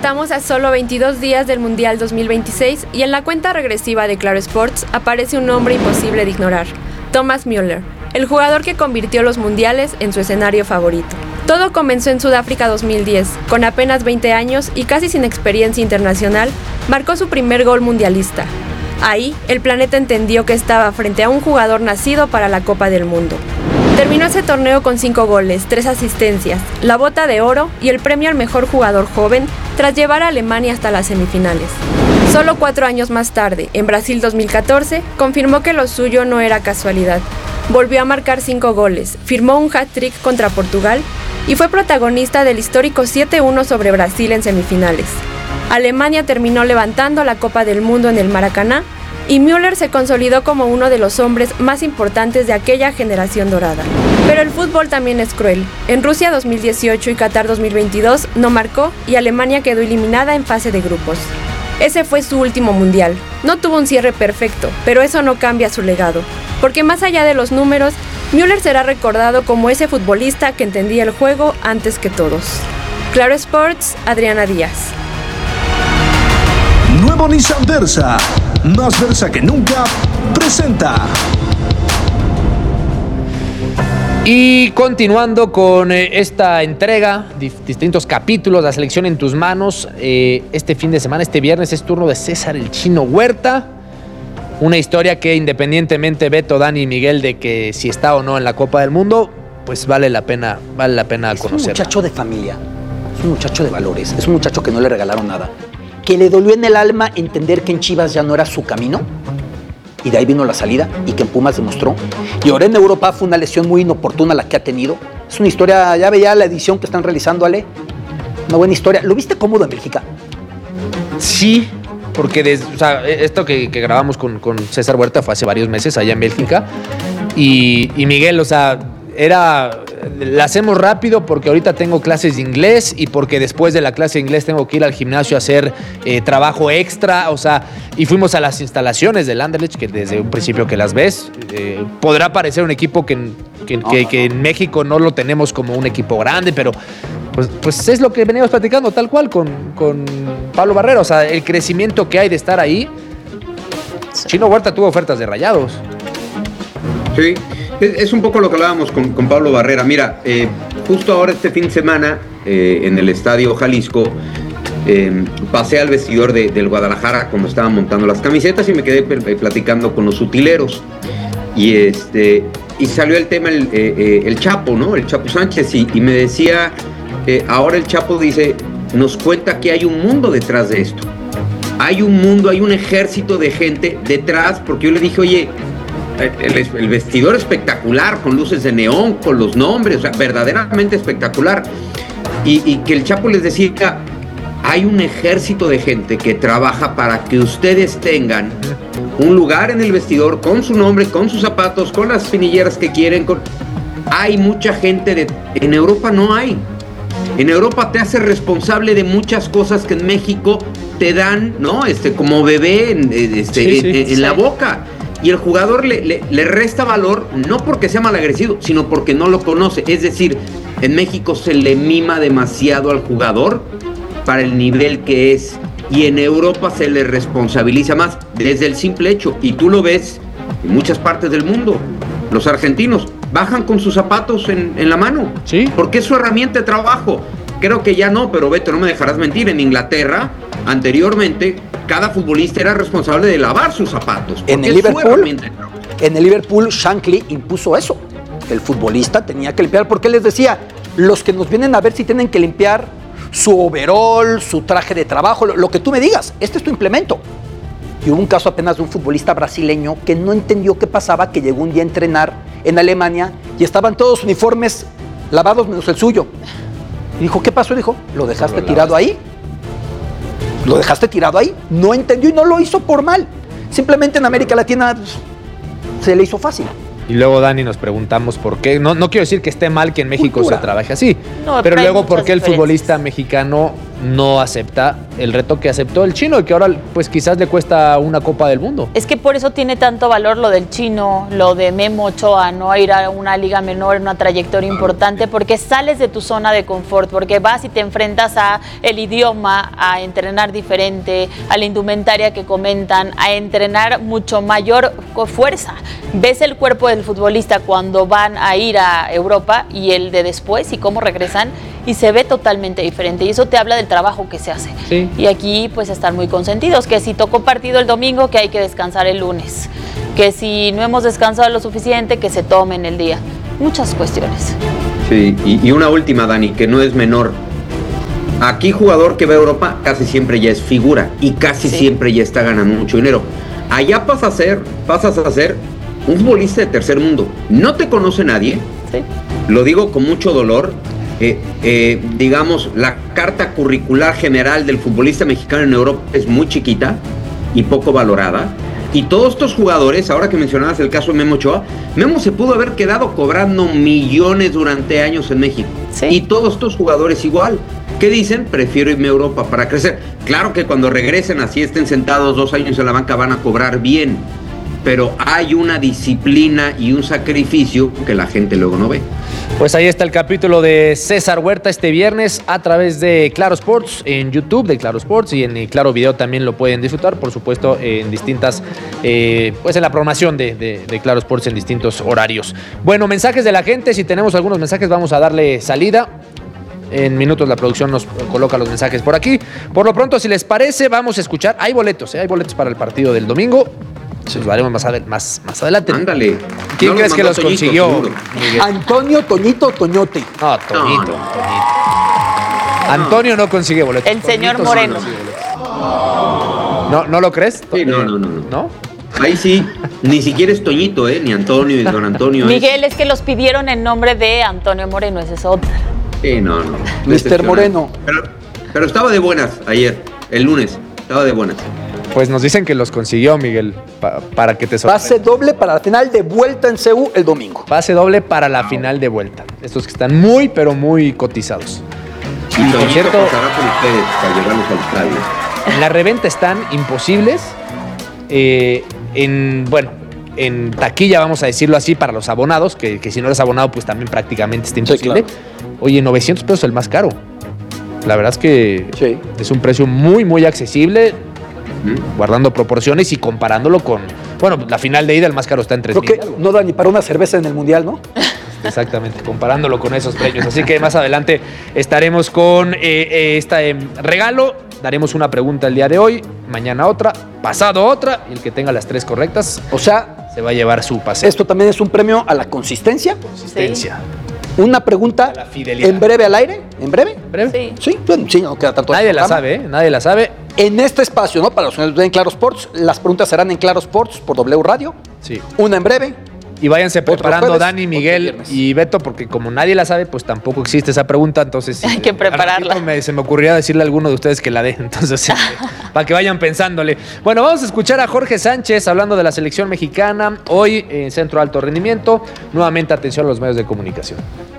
Estamos a solo 22 días del Mundial 2026 y en la cuenta regresiva de Claro Sports aparece un nombre imposible de ignorar: Thomas Müller, el jugador que convirtió los mundiales en su escenario favorito. Todo comenzó en Sudáfrica 2010, con apenas 20 años y casi sin experiencia internacional, marcó su primer gol mundialista. Ahí, el planeta entendió que estaba frente a un jugador nacido para la Copa del Mundo. Terminó ese torneo con 5 goles, 3 asistencias, la bota de oro y el premio al mejor jugador joven tras llevar a Alemania hasta las semifinales. Solo 4 años más tarde, en Brasil 2014, confirmó que lo suyo no era casualidad. Volvió a marcar 5 goles, firmó un hat-trick contra Portugal y fue protagonista del histórico 7-1 sobre Brasil en semifinales. Alemania terminó levantando la Copa del Mundo en el Maracaná y Müller se consolidó como uno de los hombres más importantes de aquella generación dorada. Pero el fútbol también es cruel. En Rusia 2018 y Qatar 2022 no marcó y Alemania quedó eliminada en fase de grupos. Ese fue su último mundial. No tuvo un cierre perfecto, pero eso no cambia su legado. Porque más allá de los números, Müller será recordado como ese futbolista que entendía el juego antes que todos. Claro Sports, Adriana Díaz. Nuevo Nissan Versa, más Versa que nunca, presenta. Y continuando con esta entrega, distintos capítulos, la selección en tus manos, este fin de semana, este viernes, es turno de César el Chino Huerta. Una historia que independientemente, Beto, Dani y Miguel, de que si está o no en la Copa del Mundo, pues vale la pena conocerla. Es un muchacho de familia, es un muchacho de valores, es un muchacho que no le regalaron nada, que le dolió en el alma entender que en Chivas ya no era su camino, y de ahí vino la salida, y que en Pumas demostró. Y ahora en Europa fue una lesión muy inoportuna la que ha tenido. Es una historia, ya veía la edición que están realizando, Ale, una buena historia. ¿Lo viste cómodo en Bélgica? Sí, porque esto que grabamos con César Huerta fue hace varios meses allá en Bélgica. Y Miguel, la hacemos rápido porque ahorita tengo clases de inglés y porque después de la clase de inglés tengo que ir al gimnasio a hacer trabajo extra, y fuimos a las instalaciones del Anderlecht, que desde un principio que las ves, podrá parecer un equipo que en México no lo tenemos como un equipo grande, pero pues es lo que veníamos platicando tal cual con Pablo Barrera, el crecimiento que hay de estar ahí. Chino Huerta tuvo ofertas de Rayados. Sí, es un poco lo que hablábamos con Pablo Barrera. Mira, justo ahora este fin de semana en el Estadio Jalisco pasé al vestidor del Guadalajara cuando estaban montando las camisetas y me quedé platicando con los utileros y salió el tema el Chapo, ¿no? El Chapo Sánchez y me decía, ahora el Chapo dice, nos cuenta que hay un mundo detrás de esto. Hay un mundo, hay un ejército de gente detrás, porque yo le dije, oye, el vestidor espectacular, con luces de neón, con los nombres, verdaderamente espectacular. Y que el Chapo les decía, hay un ejército de gente que trabaja para que ustedes tengan un lugar en el vestidor con su nombre, con sus zapatos, con las finilleras que quieren. Hay mucha gente en Europa no hay. En Europa te hace responsable de muchas cosas que en México te dan, ¿no? Como bebé en la boca. Y el jugador le resta valor, no porque sea malagrecido, sino porque no lo conoce. Es decir, en México se le mima demasiado al jugador para el nivel que es. Y en Europa se le responsabiliza más desde el simple hecho. Y tú lo ves en muchas partes del mundo. Los argentinos bajan con sus zapatos en la mano. Sí. Porque es su herramienta de trabajo. Creo que ya no, pero Beto, no me dejarás mentir. En Inglaterra, anteriormente, cada futbolista era responsable de lavar sus zapatos. En el Liverpool, Shankly impuso eso. El futbolista tenía que limpiar, porque les decía, los que nos vienen a ver si tienen que limpiar su overall, su traje de trabajo, lo que tú me digas, este es tu implemento. Y hubo un caso apenas de un futbolista brasileño que no entendió qué pasaba, que llegó un día a entrenar en Alemania y estaban todos uniformes lavados menos el suyo. Y dijo, ¿qué pasó? Dijo, ¿lo dejaste tirado ahí? ¿Lo dejaste tirado ahí? No entendió y no lo hizo por mal. Simplemente en América Latina se le hizo fácil. Y luego, Dani, nos preguntamos por qué. No quiero decir que esté mal que en México se trabaje así. No, pero luego, ¿por qué el futbolista mexicano no acepta el reto que aceptó el chino y que ahora pues quizás le cuesta una Copa del Mundo. Es que por eso tiene tanto valor lo del chino, lo de Memo Ochoa, ¿no? A ir a una liga menor, una trayectoria importante, porque sales de tu zona de confort, porque vas y te enfrentas a el idioma, a entrenar diferente, a la indumentaria que comentan, a entrenar mucho mayor fuerza. Ves el cuerpo del futbolista cuando van a ir a Europa y el de después y cómo regresan y se ve totalmente diferente y eso te habla del trabajo que se hace. Sí. Y aquí pues están muy consentidos, que si tocó partido el domingo, que hay que descansar el lunes, que si no hemos descansado lo suficiente, que se tomen el día. Muchas cuestiones. Sí, y una última, Dani, que no es menor. Aquí jugador que va a Europa casi siempre ya es figura y casi siempre ya está ganando mucho dinero. Allá pasas a ser un futbolista de tercer mundo. No te conoce nadie. Sí. Lo digo con mucho dolor. Digamos, la carta curricular general del futbolista mexicano en Europa es muy chiquita y poco valorada. Y todos estos jugadores, ahora que mencionabas el caso de Memo Ochoa, Memo se pudo haber quedado cobrando millones durante años en México. Sí. Y todos estos jugadores igual. ¿Qué dicen? Prefiero irme a Europa para crecer. Claro que cuando regresen, así estén sentados 2 años en la banca, van a cobrar bien. Pero hay una disciplina y un sacrificio que la gente luego no ve. Pues ahí está el capítulo de César Huerta este viernes a través de Claro Sports en YouTube, de Claro Sports, y en Claro Video también lo pueden disfrutar, por supuesto, en distintas, pues en la programación de Claro Sports en distintos horarios. Bueno, mensajes de la gente, si tenemos algunos mensajes vamos a darle salida. En minutos la producción nos coloca los mensajes por aquí. Por lo pronto, si les parece, vamos a escuchar. Hay boletos para el partido del domingo. Los haremos más adelante. Ándale. ¿Quién no crees que los Toñito, consiguió? seguro. Antonio, Toñito, Toñote. No, Toñito. Antonio no consigue boletos. El señor Moreno. ¿No lo crees? Sí, no. ¿No? Ahí sí, ni siquiera es Toñito, ni Antonio, ni don Antonio. Miguel, es que los pidieron en nombre de Antonio Moreno, ese es otro. Sí, no. Mr. Moreno. Pero estaba de buenas ayer, el lunes, estaba de buenas. Pues nos dicen que los consiguió, Miguel, para que te sorprenda. Pase doble para la final de vuelta en CU el domingo. Pase doble para la final de vuelta. Estos que están muy, pero muy cotizados. Y por cierto, pasará por ustedes para llevarlos al estadio. En la reventa están imposibles. En taquilla, vamos a decirlo así, para los abonados, que si no eres abonado, pues también prácticamente está imposible. Sí, claro. Oye, 900 pesos el más caro. La verdad es que es un precio muy, muy accesible, guardando proporciones y comparándolo con... Bueno, la final de ida, el más caro está en 3,000. Creo que no da ni para una cerveza en el Mundial, ¿no? Exactamente, comparándolo con esos precios. Así que más adelante estaremos con este regalo. Daremos una pregunta el día de hoy, mañana otra, pasado otra, y el que tenga las 3 correctas, o sea, se va a llevar su paseo. Esto también es un premio a la consistencia. Consistencia. Sí. Una pregunta en breve al aire. ¿En breve? ¿Breve? Sí, bueno, sí, no queda tanto. Nadie la sabe, Nadie la sabe. En este espacio, ¿no? Para los que ven Claro Sports, las preguntas serán en Claro Sports por W Radio. Sí. Una en breve. Y váyanse preparando jueves, Dani, Miguel y Beto, porque como nadie la sabe, pues tampoco existe esa pregunta, entonces... Hay que prepararla. Se me ocurría decirle a alguno de ustedes que la dé, entonces, para que vayan pensándole. Bueno, vamos a escuchar a Jorge Sánchez hablando de la selección mexicana, hoy en Centro Alto Rendimiento. Nuevamente, atención a los medios de comunicación.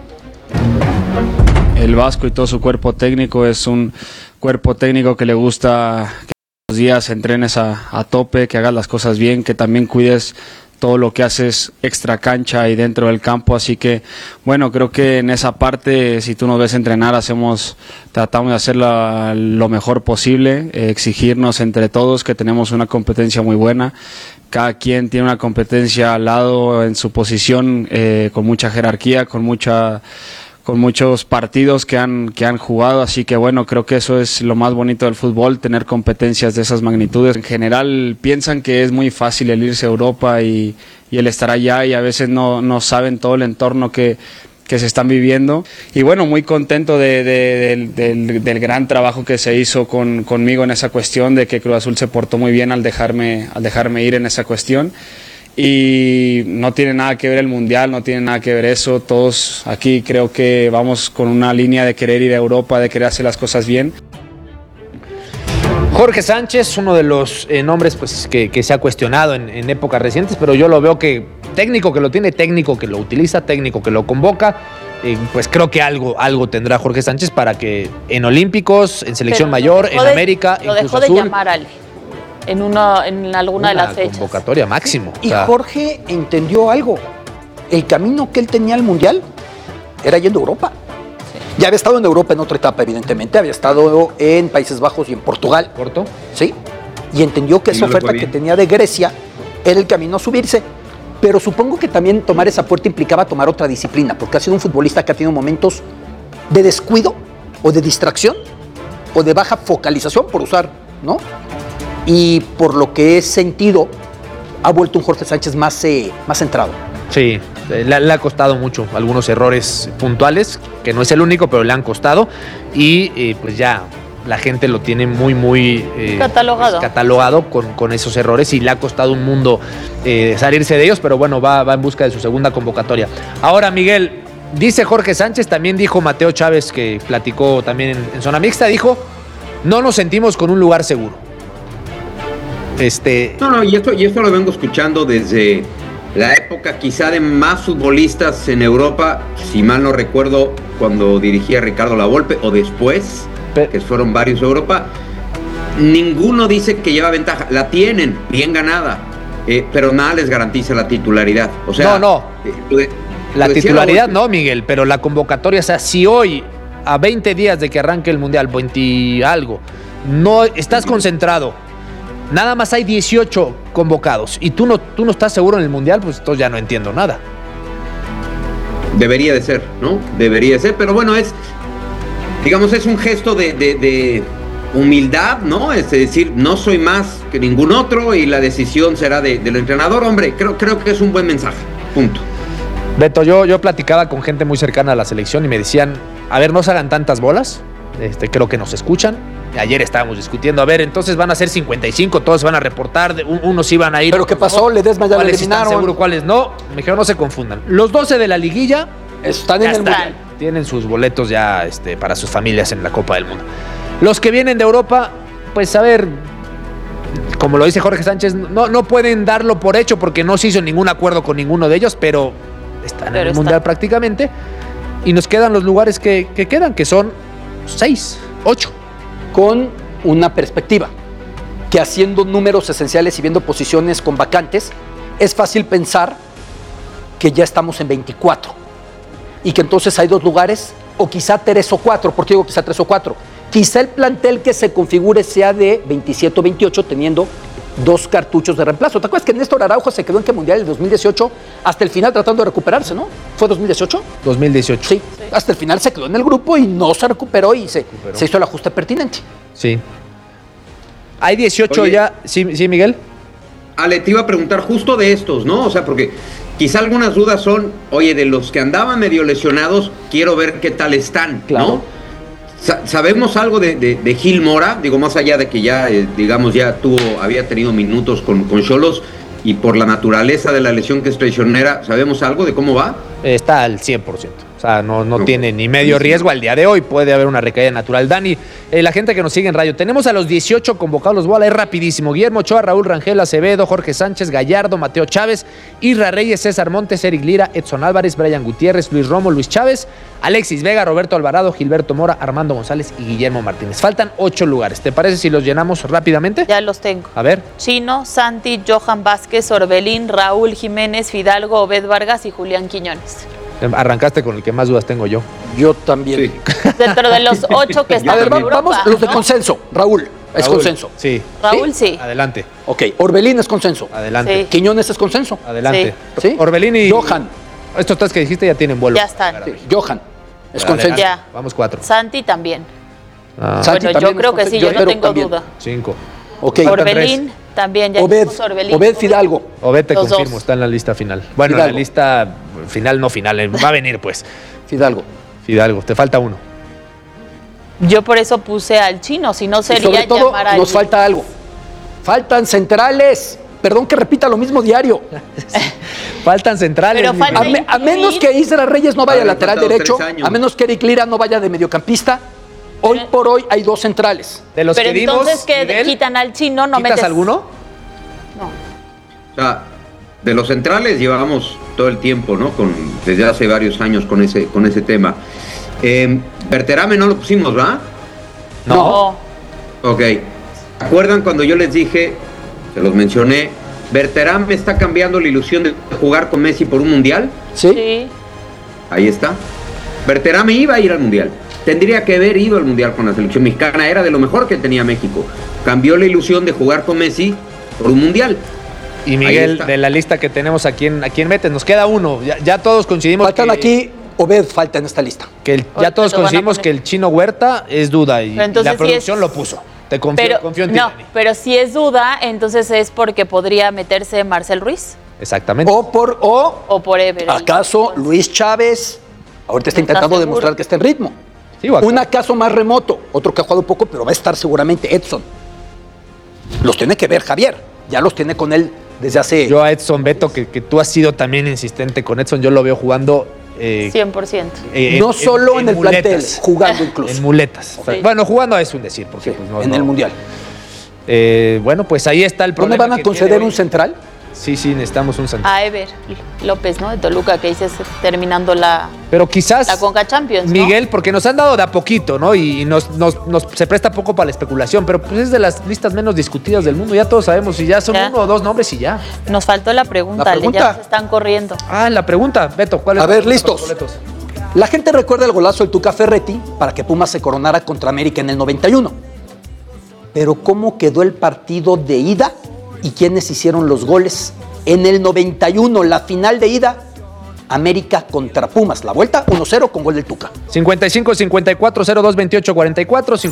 El Vasco y todo su cuerpo técnico es un cuerpo técnico que le gusta que los días entrenes a tope, que hagas las cosas bien, que también cuides todo lo que haces extra cancha y dentro del campo, así que bueno, creo que en esa parte, si tú nos ves entrenar, tratamos de hacer lo mejor posible, exigirnos entre todos que tenemos una competencia muy buena, cada quien tiene una competencia al lado en su posición, con mucha jerarquía, con muchos partidos que han jugado, así que bueno, creo que eso es lo más bonito del fútbol, tener competencias de esas magnitudes. En general piensan que es muy fácil el irse a Europa y el estar allá, y a veces no saben todo el entorno que se están viviendo, y bueno, muy contento del gran trabajo que se hizo conmigo en esa cuestión, de que Cruz Azul se portó muy bien al dejarme ir en esa cuestión. Y no tiene nada que ver el Mundial, no tiene nada que ver eso. Todos aquí creo que vamos con una línea de querer ir a Europa, de querer hacer las cosas bien. Jorge Sánchez, uno de los nombres pues, que se ha cuestionado en épocas recientes, pero yo lo veo que técnico que lo tiene, técnico que lo utiliza, técnico que lo convoca. pues creo que algo tendrá Jorge Sánchez para que en Olímpicos, en Selección Mayor, en América, en Lo Cruz dejó de Azul, llamar Ale en alguna de las fechas. convocatoria máximo. Y Jorge entendió algo. El camino que él tenía al Mundial era yendo a Europa. Sí. Ya había estado en Europa en otra etapa, evidentemente. Había estado en Países Bajos y en Portugal. ¿Porto? Sí. Y entendió que esa oferta que tenía de Grecia era el camino a subirse. Pero supongo que también tomar esa puerta implicaba tomar otra disciplina, porque ha sido un futbolista que ha tenido momentos de descuido o de distracción o de baja focalización, por usar, ¿no? Y por lo que he sentido, ha vuelto un Jorge Sánchez más centrado. Sí, le ha costado mucho algunos errores puntuales, que no es el único, pero le han costado. Y pues ya la gente lo tiene muy catalogado con esos errores y le ha costado un mundo salirse de ellos, pero bueno, va en busca de su segunda convocatoria. Ahora, Miguel, dice Jorge Sánchez, también dijo Mateo Chávez, que platicó también en zona mixta, dijo, no nos sentimos con un lugar seguro. No, y esto lo vengo escuchando desde la época quizá de más futbolistas en Europa, si mal no recuerdo, cuando dirigía Ricardo Lavolpe o después, que fueron varios de Europa. Ninguno dice que lleva ventaja, la tienen bien ganada, pero nada les garantiza la titularidad. O sea, la titularidad no, Miguel, pero la convocatoria, o sea, si hoy, a 20 días de que arranque el Mundial, 20 y algo, no estás concentrado, nada más hay 18 convocados y tú no estás seguro en el Mundial, pues entonces ya no entiendo nada. Debería de ser, ¿no? Debería de ser, pero bueno, es un gesto de humildad, ¿no? Es decir, no soy más que ningún otro y la decisión será del entrenador. Hombre, creo que es un buen mensaje, punto. Beto, yo platicaba con gente muy cercana a la selección y me decían, a ver, no se hagan tantas bolas, creo que nos escuchan. Ayer estábamos discutiendo, a ver, entonces van a ser 55, todos van a reportar, unos iban a ir. ¿Pero qué pasó? Ledesma ya lo eliminaron. Seguro cuáles no. Me dijeron, no se confundan. Los 12 de la liguilla están en el Mundial. Tienen sus boletos ya para sus familias en la Copa del Mundo. Los que vienen de Europa, pues a ver, como lo dice Jorge Sánchez, no pueden darlo por hecho porque no se hizo ningún acuerdo con ninguno de ellos, pero están en el Mundial prácticamente. Y nos quedan los lugares que quedan, que son 6, 8. Con una perspectiva, que haciendo números esenciales y viendo posiciones con vacantes, es fácil pensar que ya estamos en 24 y que entonces hay 2 lugares o quizá 3 o 4. ¿Por qué digo quizá 3 o 4? Quizá el plantel que se configure sea de 27 o 28 teniendo 2 cartuchos de reemplazo. ¿Te acuerdas que Néstor Araujo se quedó en que Mundial del 2018 hasta el final tratando de recuperarse, ¿no? ¿Fue 2018? 2018. Sí, hasta el final se quedó en el grupo y no se recuperó y se hizo el ajuste pertinente. Sí. Hay 18 ya. ¿Sí, Miguel? Ale, te iba a preguntar justo de estos, ¿no? O sea, porque quizá algunas dudas son, oye, de los que andaban medio lesionados, quiero ver qué tal están, claro, ¿no? ¿Sabemos algo de Gil Mora? Digo, más allá de que ya, había tenido minutos con Xolos y por la naturaleza de la lesión que es traicionera, ¿sabemos algo de cómo va? Está al 100%. O sea, no tiene ni medio riesgo al día de hoy. Puede haber una recaída natural. Dani, la gente que nos sigue en radio, tenemos a los 18 convocados. Los voy a leer rapidísimo. Guillermo Ochoa, Raúl Rangel, Acevedo, Jorge Sánchez, Gallardo, Mateo Chávez, Isra Reyes, César Montes, Eric Lira, Edson Álvarez, Brian Gutiérrez, Luis Romo, Luis Chávez, Alexis Vega, Roberto Alvarado, Gilberto Mora, Armando González y Guillermo Martínez. Faltan 8 lugares. ¿Te parece si los llenamos rápidamente? Ya los tengo. A ver. Chino, Santi, Johan Vázquez, Orbelín, Raúl Jiménez, Fidalgo, Obed Vargas y Julián Quiñones. Arrancaste con el que más dudas tengo yo. Yo también. Sí. Dentro de los 8 que están en Europa. Vamos, los de consenso. Raúl, es consenso. Sí. Raúl, sí. Adelante. Ok, Orbelín es consenso. Adelante. Sí. Quiñones es consenso. Adelante. Sí. Orbelín y Johan. Estos 3 que dijiste ya tienen vuelo. Ya están. Sí. Johan es consenso. Ya. Vamos 4. Santi también. Santi bueno, yo creo que sí, yo no tengo duda. 5. Ok. Orbelín también, ya dijimos Orbelín. Obed Fidalgo. Obed te confirmo, está en la lista final. Bueno, Fidalgo. La lista final no final, va a venir pues. Fidalgo, te falta uno. Yo por eso puse al Chino, si no sería sobre todo, llamar a nos falta algo. Faltan centrales. Perdón que repita lo mismo diario. Faltan centrales. Pero falta a menos que Isra Reyes no vaya lateral derecho, a menos que Eric Lira no vaya de mediocampista, hoy por hoy hay 2 centrales. De los pero que entonces dimos, que quitan al Chino, no ¿quitas metes alguno? No. O sea, de los centrales llevamos todo el tiempo, ¿no? Desde hace varios años con ese tema. Berterame no lo pusimos, ¿va? No. Ok. ¿Acuerdan cuando yo les dije, se los mencioné, Berterame está cambiando la ilusión de jugar con Messi por un mundial? Sí. Ahí está. Berterame iba a ir al mundial. Tendría que haber ido al mundial con la selección mexicana. Era de lo mejor que tenía México. Cambió la ilusión de jugar con Messi por un mundial. Y Miguel, de la lista que tenemos, ¿a quién metes? Nos queda uno. Ya todos coincidimos. Faltan aquí, Obed falta en esta lista. Ya todos coincidimos que el Chino Huerta es duda y la producción lo puso. Te confío en ti. No, pero si es duda, entonces es porque podría meterse Marcel Ruiz. Exactamente. O por Ever. ¿Acaso Luis Chávez ahorita está intentando demostrar que está en ritmo? Sí, un acaso más remoto, otro que ha jugado poco, pero va a estar seguramente Edson. Los tiene que ver Javier, ya los tiene con él desde hace... Yo a Edson, Beto, que tú has sido también insistente con Edson, yo lo veo jugando... 100%. No solo en el plantel, jugando incluso. En muletas. Okay. Bueno, jugando es un decir, porque en el Mundial. Bueno, pues ahí está el problema. ¿Dónde van a conceder un central? Sí, necesitamos un central. A Ever López, ¿no? De Toluca, que dices terminando Pero quizás la Conca Champions, ¿no? Miguel, porque nos han dado de a poquito, ¿no? Y se presta poco para la especulación, pero pues es de las listas menos discutidas del mundo. Ya todos sabemos si ya son uno o dos nombres y ya. Nos faltó la pregunta. Ya se están corriendo. La pregunta, Beto, ¿cuál es? A ver, listos. La gente recuerda el golazo del Tuca Ferretti para que Pumas se coronara contra América en el 91. Pero ¿cómo quedó el partido de ida? ¿Y quiénes hicieron los goles? En el 91, la final de ida, América contra Pumas. La vuelta, 1-0 con gol del Tuca. 55-54-02-28-44,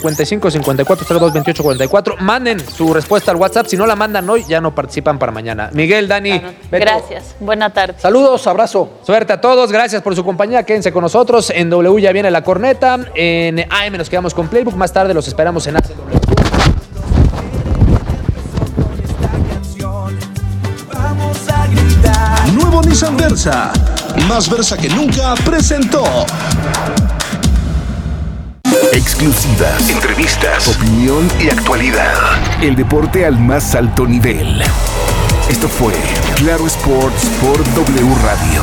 55-54-02-28-44. Manden su respuesta al WhatsApp. Si no la mandan hoy, ya no participan para mañana. Miguel, Dani, Beto. Gracias. Buena tarde. Saludos, abrazo. Suerte a todos. Gracias por su compañía. Quédense con nosotros. En W ya viene la corneta. En AM nos quedamos con Playbook. Más tarde los esperamos en ACW. Nuevo Nissan Versa, más Versa que nunca, presentó. Exclusivas, entrevistas, opinión y actualidad. El deporte al más alto nivel. Esto fue Claro Sports por W Radio.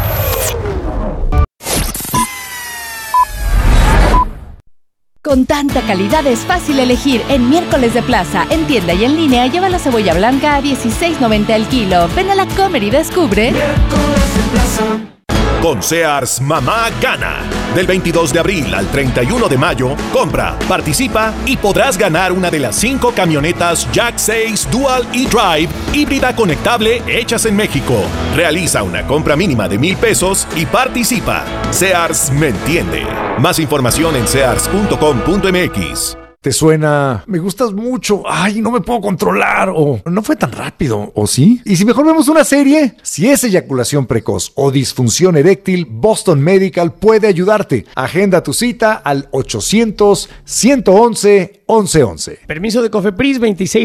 Con tanta calidad es fácil elegir. En Miércoles de Plaza, en tienda y en línea, lleva la cebolla blanca a $16.90 el kilo. Ven a la Comer y descubre. Miércoles de Plaza. Con Sears Mamá Gana. Del 22 de abril al 31 de mayo, compra, participa y podrás ganar una de las 5 camionetas Jack 6 Dual e-Drive híbrida conectable hechas en México. Realiza una compra mínima de $1,000 y participa. Sears me entiende. Más información en sears.com.mx. ¿Te suena? Me gustas mucho. Ay, no me puedo controlar. O no fue tan rápido. ¿O sí? Y si mejor vemos una serie. Si es eyaculación precoz o disfunción eréctil, Boston Medical puede ayudarte. Agenda tu cita al 800-111-1111. Permiso de Cofepris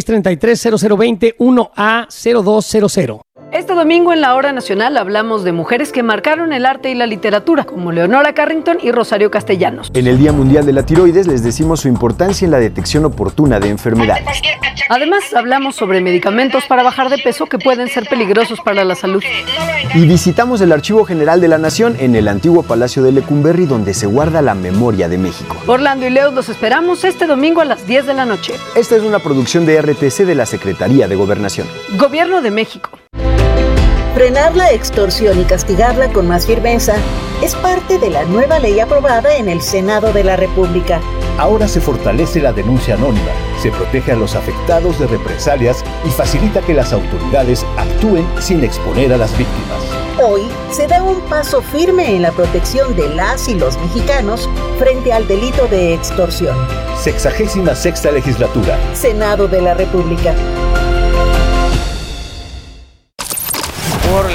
2633-0020-1A0200. Este domingo en la Hora Nacional hablamos de mujeres que marcaron el arte y la literatura, como Leonora Carrington y Rosario Castellanos. En el Día Mundial de la Tiroides les decimos su importancia en la detección oportuna de enfermedades. Además, hablamos sobre medicamentos para bajar de peso que pueden ser peligrosos para la salud. Y visitamos el Archivo General de la Nación en el antiguo Palacio de Lecumberri, donde se guarda la memoria de México. Orlando y Leos los esperamos este domingo a las 10 de la noche. Esta es una producción de RTC de la Secretaría de Gobernación. Gobierno de México. Frenar la extorsión y castigarla con más firmeza es parte de la nueva ley aprobada en el Senado de la República. Ahora se fortalece la denuncia anónima, se protege a los afectados de represalias y facilita que las autoridades actúen sin exponer a las víctimas. Hoy se da un paso firme en la protección de las y los mexicanos frente al delito de extorsión. 66ª Legislatura. Senado de la República. Por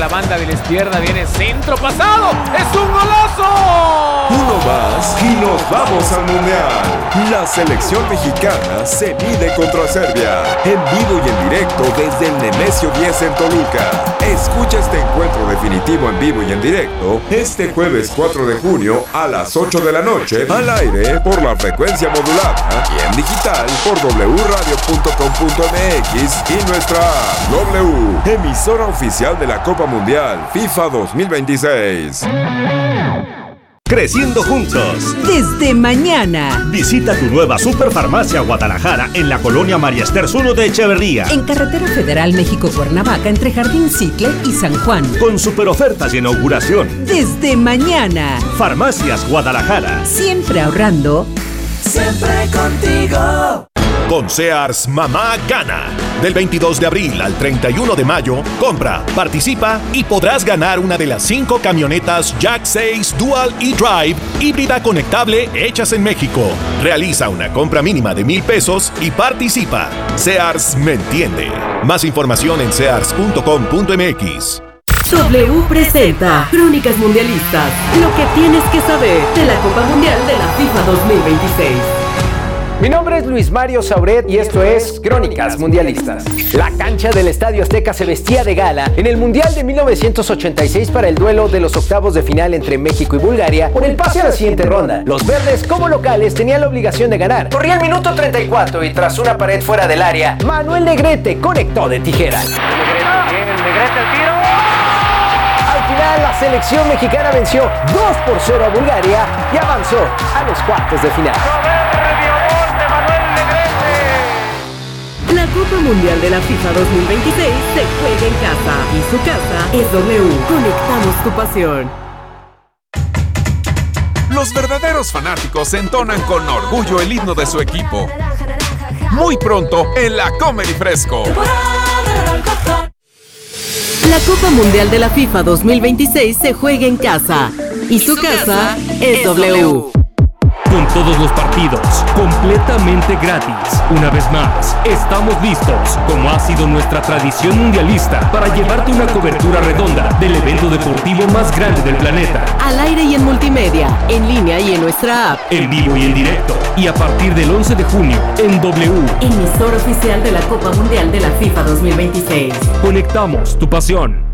la banda de la izquierda, viene centro pasado, ¡es un golazo! Uno más y nos vamos al Mundial. La selección mexicana se mide contra Serbia, en vivo y en directo desde el Nemesio 10 en Toluca. Escucha este encuentro definitivo en vivo y en directo este jueves 4 de junio a las 8 de la noche, al aire por la frecuencia modulada y en digital por wradio.com.mx y nuestra W, emisora oficial de la Copa Mundial FIFA 2026. Creciendo juntos. Desde mañana. Visita tu nueva Superfarmacia Guadalajara en la colonia María Esther 1 de Echeverría. En Carretera Federal México-Cuernavaca entre Jardín Cicle y San Juan. Con super ofertas de inauguración. Desde mañana. Farmacias Guadalajara. Siempre ahorrando. Siempre contigo. Con Sears Mamá Gana. Del 22 de abril al 31 de mayo, compra, participa y podrás ganar una de las 5 camionetas Jack 6 Dual e-Drive híbrida conectable hechas en México. Realiza una compra mínima de $1,000 y participa. Sears me entiende. Más información en sears.com.mx. W presenta Crónicas Mundialistas. Lo que tienes que saber de la Copa Mundial de la FIFA 2026. Mi nombre es Luis Mario Sauret y esto es Crónicas Mundialistas. La cancha del Estadio Azteca se vestía de gala en el Mundial de 1986 para el duelo de los octavos de final entre México y Bulgaria por el pase a la siguiente ronda. Los verdes, como locales, tenían la obligación de ganar. Corría el minuto 34 y tras una pared fuera del área, Manuel Negrete conectó de tijera. Negrete el tiro. Al final, la selección mexicana venció 2-0 a Bulgaria y avanzó a los cuartos de final. La Copa Mundial de la FIFA 2026 se juega en casa y su casa es W. Conectamos tu pasión. Los verdaderos fanáticos entonan con orgullo el himno de su equipo. Muy pronto en la Comedy Fresco. La Copa Mundial de la FIFA 2026 se juega en casa y su casa es W. Con todos los partidos, completamente gratis. Una vez más, estamos listos, como ha sido nuestra tradición mundialista, para llevarte una cobertura redonda del evento deportivo más grande del planeta. Al aire y en multimedia, en línea y en nuestra app. En vivo y en directo. Y a partir del 11 de junio, en W. Emisora oficial de la Copa Mundial de la FIFA 2026. Conectamos tu pasión.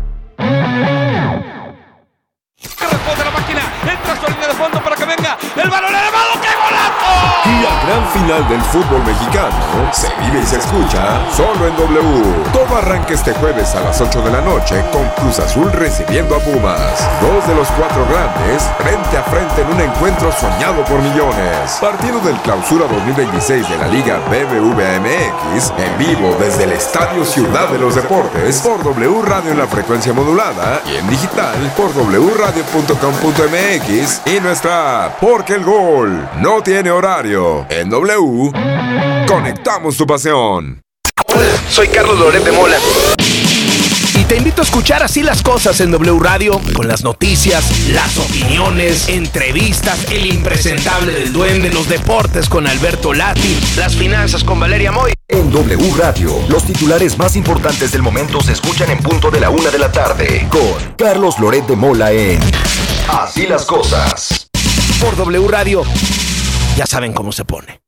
Responde la máquina, entra su línea de fondo para que venga el balón elevado, ¡qué golazo! La gran final del fútbol mexicano se vive y se escucha solo en W. Todo arranca este jueves a las 8 de la noche con Cruz Azul recibiendo a Pumas. 2 de los 4 grandes frente a frente en un encuentro soñado por millones. Partido del Clausura 2026 de la Liga BBVA MX en vivo desde el Estadio Ciudad de los Deportes por W Radio en la frecuencia modulada y en digital por wradio.com.mx y nuestra app, porque el gol no tiene horario. En W, conectamos tu pasión. Hola, soy Carlos Loret de Mola. Y te invito a escuchar Así las Cosas en W Radio, con las noticias, las opiniones, entrevistas, el impresentable del Duende, los deportes con Alberto Lati, las finanzas con Valeria Moy. En W Radio, los titulares más importantes del momento se escuchan en punto de la 1 de la tarde, con Carlos Loret de Mola en Así las Cosas. Por W Radio, ya saben cómo se pone.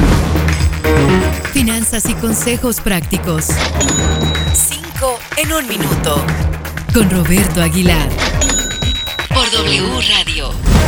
Finanzas y consejos prácticos. 5 en 1 minuto. Con Roberto Aguilar. Por W Radio.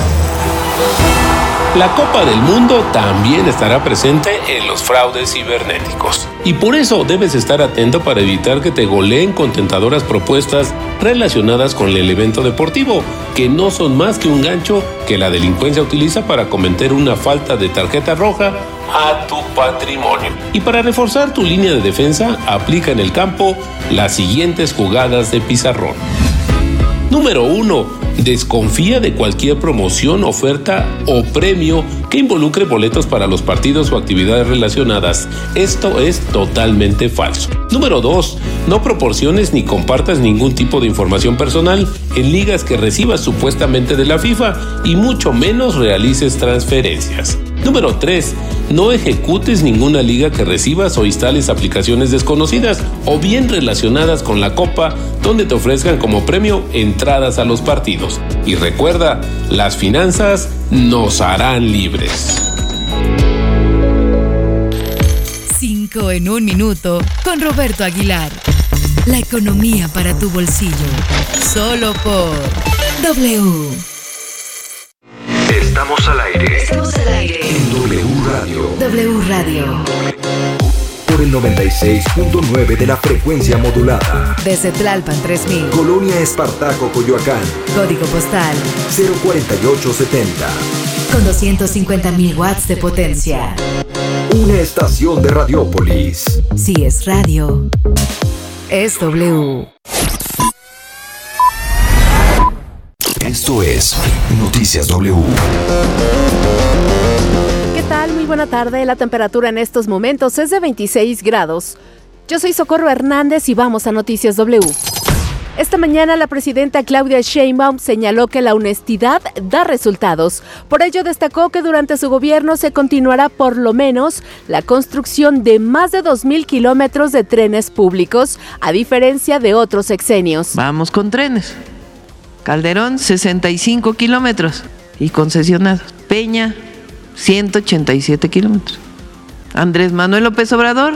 La Copa del Mundo también estará presente en los fraudes cibernéticos. Y por eso debes estar atento para evitar que te goleen con tentadoras propuestas relacionadas con el evento deportivo, que no son más que un gancho que la delincuencia utiliza para cometer una falta de tarjeta roja a tu patrimonio. Y para reforzar tu línea de defensa, aplica en el campo las siguientes jugadas de pizarrón. Número 1. Desconfía de cualquier promoción, oferta o premio que involucre boletos para los partidos o actividades relacionadas. Esto es totalmente falso. Número 2. No proporciones ni compartas ningún tipo de información personal en ligas que recibas supuestamente de la FIFA y mucho menos realices transferencias. Número 3. No ejecutes ninguna liga que recibas o instales aplicaciones desconocidas o bien relacionadas con la Copa donde te ofrezcan como premio entradas a los partidos. Y recuerda, las finanzas nos harán libres. 5 en un minuto con Roberto Aguilar. La economía para tu bolsillo. Solo por W. Estamos al aire. Estamos al aire. En W Radio. W Radio. Por el 96.9 de la frecuencia modulada. Desde Tlalpan 3000. Colonia Espartaco, Coyoacán. Código postal 04870. con 250.000 watts de potencia. Una estación de Radiópolis. Si es radio, es W. Esto es Noticias W. ¿Qué tal? Muy buena tarde. La temperatura en estos momentos es de 26 grados. Yo soy Socorro Hernández y vamos a Noticias W. Esta mañana la presidenta Claudia Sheinbaum señaló que la honestidad da resultados. Por ello destacó que durante su gobierno se continuará por lo menos la construcción de más de 2,000 kilómetros de trenes públicos, a diferencia de otros sexenios. Vamos con trenes. Calderón, 65 kilómetros y concesionados. Peña, 187 kilómetros. Andrés Manuel López Obrador,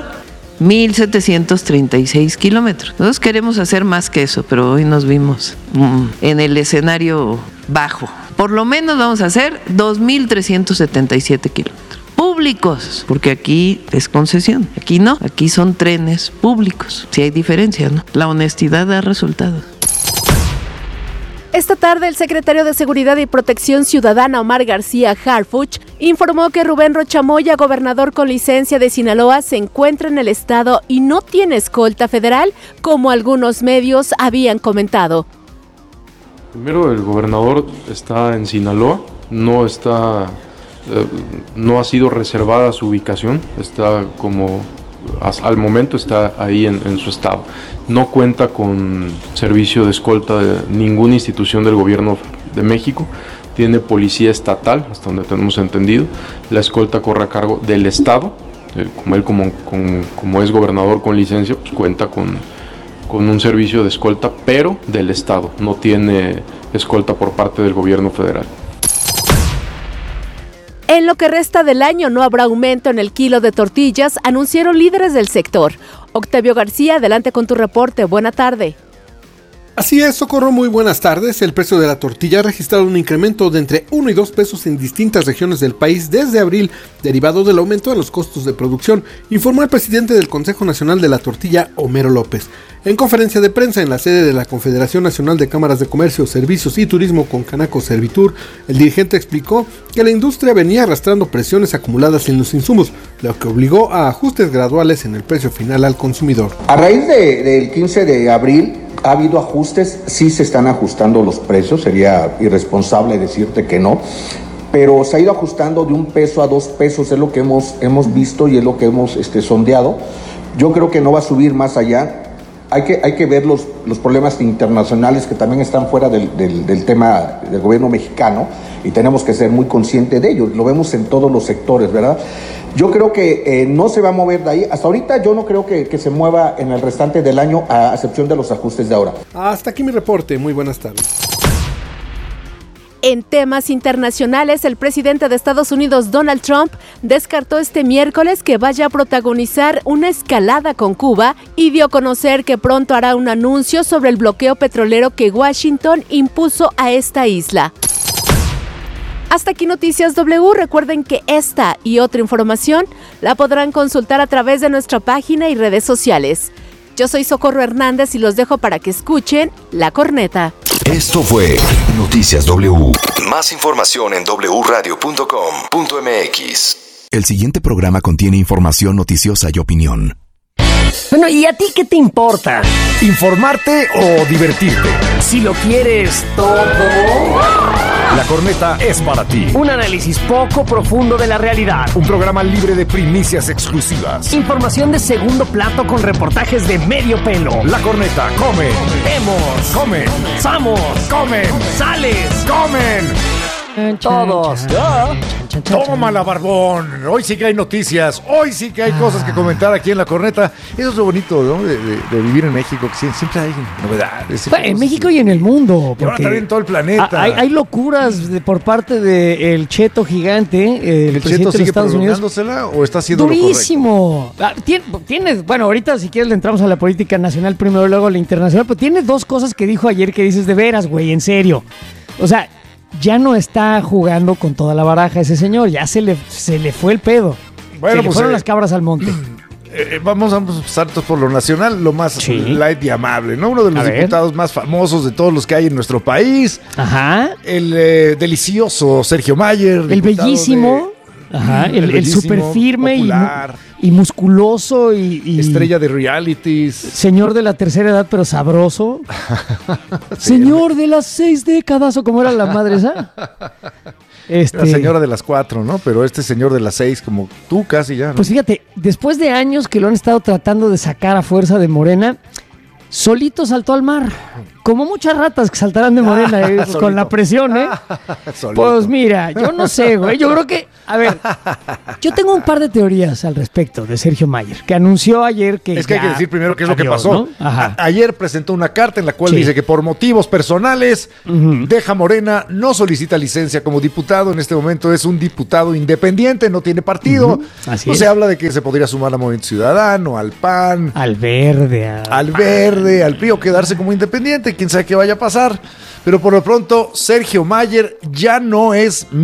1,736 kilómetros. Nosotros queremos hacer más que eso, pero hoy nos vimos en el escenario bajo. Por lo menos vamos a hacer 2,377 kilómetros. Públicos, porque aquí es concesión. Aquí no, aquí son trenes públicos. Sí hay diferencia, ¿no? La honestidad da resultados. Esta tarde, el secretario de Seguridad y Protección Ciudadana, Omar García Harfuch, informó que Rubén Rocha Moya, gobernador con licencia de Sinaloa, se encuentra en el estado y no tiene escolta federal, como algunos medios habían comentado. Primero, el gobernador está en Sinaloa, no ha sido reservada su ubicación, está como al momento está ahí en su estado. No cuenta con servicio de escolta de ninguna institución del gobierno de México. Tiene policía estatal, hasta donde tenemos entendido. La escolta corre a cargo del estado. Como es gobernador con licencia, pues cuenta con un servicio de escolta, pero del estado. No tiene escolta por parte del gobierno federal. En lo que resta del año no habrá aumento en el kilo de tortillas, anunciaron líderes del sector. Octavio García, adelante con tu reporte. Buena tarde. Así es, Socorro, muy buenas tardes. El precio de la tortilla ha registrado un incremento de entre 1 y 2 pesos en distintas regiones del país desde abril, derivado del aumento de los costos de producción, informó el presidente del Consejo Nacional de la Tortilla, Homero López. En conferencia de prensa en la sede de la Confederación Nacional de Cámaras de Comercio, Servicios y Turismo con Canaco Servitur, el dirigente explicó que la industria venía arrastrando presiones acumuladas en los insumos, lo que obligó a ajustes graduales en el precio final al consumidor. A raíz del 15 de abril, ha habido ajustes, sí se están ajustando los precios, sería irresponsable decirte que no, pero se ha ido ajustando de 1 peso a 2 pesos, es lo que hemos visto y es lo que hemos sondeado. Yo creo que no va a subir más allá. Hay que ver los problemas internacionales que también están fuera del tema del gobierno mexicano y tenemos que ser muy conscientes de ello. Lo vemos en todos los sectores, ¿verdad? Yo creo que no se va a mover de ahí. Hasta ahorita yo no creo que se mueva en el restante del año, a excepción de los ajustes de ahora. Hasta aquí mi reporte. Muy buenas tardes. En temas internacionales, el presidente de Estados Unidos, Donald Trump, descartó este miércoles que vaya a protagonizar una escalada con Cuba y dio a conocer que pronto hará un anuncio sobre el bloqueo petrolero que Washington impuso a esta isla. Hasta aquí Noticias W. Recuerden que esta y otra información la podrán consultar a través de nuestra página y redes sociales. Yo soy Socorro Hernández y los dejo para que escuchen La Corneta. Esto fue Noticias W. Más información en wradio.com.mx. El siguiente programa contiene información noticiosa y opinión. Bueno, ¿y a ti qué te importa? ¿Informarte o divertirte? Si lo quieres todo. La Corneta es para ti. Un análisis poco profundo de la realidad. Un programa libre de primicias exclusivas. Información de segundo plato con reportajes de medio pelo. La Corneta come. Vemos. Come. Somos. Comen. Sales. Comen. Todos. Tómala, Barbón. Hoy sí que hay noticias. Hoy sí que hay cosas que comentar aquí en La Corneta. Eso es lo bonito, ¿no? De vivir en México, que siempre hay novedades. En México y en el mundo. Y ahora también en todo el planeta. Hay locuras por parte del Cheto gigante. ¿El Cheto sigue prolongándosela o está haciendo durísimo? Lo correcto? Tiene, bueno, ahorita si quieres le entramos a la política nacional primero y luego a la internacional, pero tiene dos cosas que dijo ayer que dices de veras, güey, en serio. O sea, ya no está jugando con toda la baraja ese señor, ya se le fue el pedo. Bueno, se le fueron las cabras al monte. Vamos a pasar por lo nacional, lo más light y amable, ¿no? Uno de los diputados más famosos de todos los que hay en nuestro país. Ajá. El delicioso Sergio Mayer. El bellísimo. El súper firme y musculoso y estrella de realities. Señor de la tercera edad, pero sabroso. Señor de las 6 décadas, o como era la madre esa. La señora de las 4, ¿no? Pero este señor de las 6, como tú casi ya, ¿no? Pues fíjate, después de años que lo han estado tratando de sacar a fuerza de Morena, solito saltó al mar. Como muchas ratas que saltarán de Morena con la presión, ¿eh? Pues mira, yo no sé, güey. Yo creo que, a ver, yo tengo un par de teorías al respecto de Sergio Mayer, que anunció ayer que... Es que hay que decir primero qué es lo que pasó. ¿No? Ayer presentó una carta en la cual dice que por motivos personales deja Morena, no solicita licencia como diputado. En este momento es un diputado independiente, no tiene partido. Así es. Se habla de que se podría sumar a Movimiento Ciudadano, al PAN, al Verde, al PRI, o quedarse como independiente. Quién sabe qué vaya a pasar, pero por lo pronto Sergio Mayer ya no es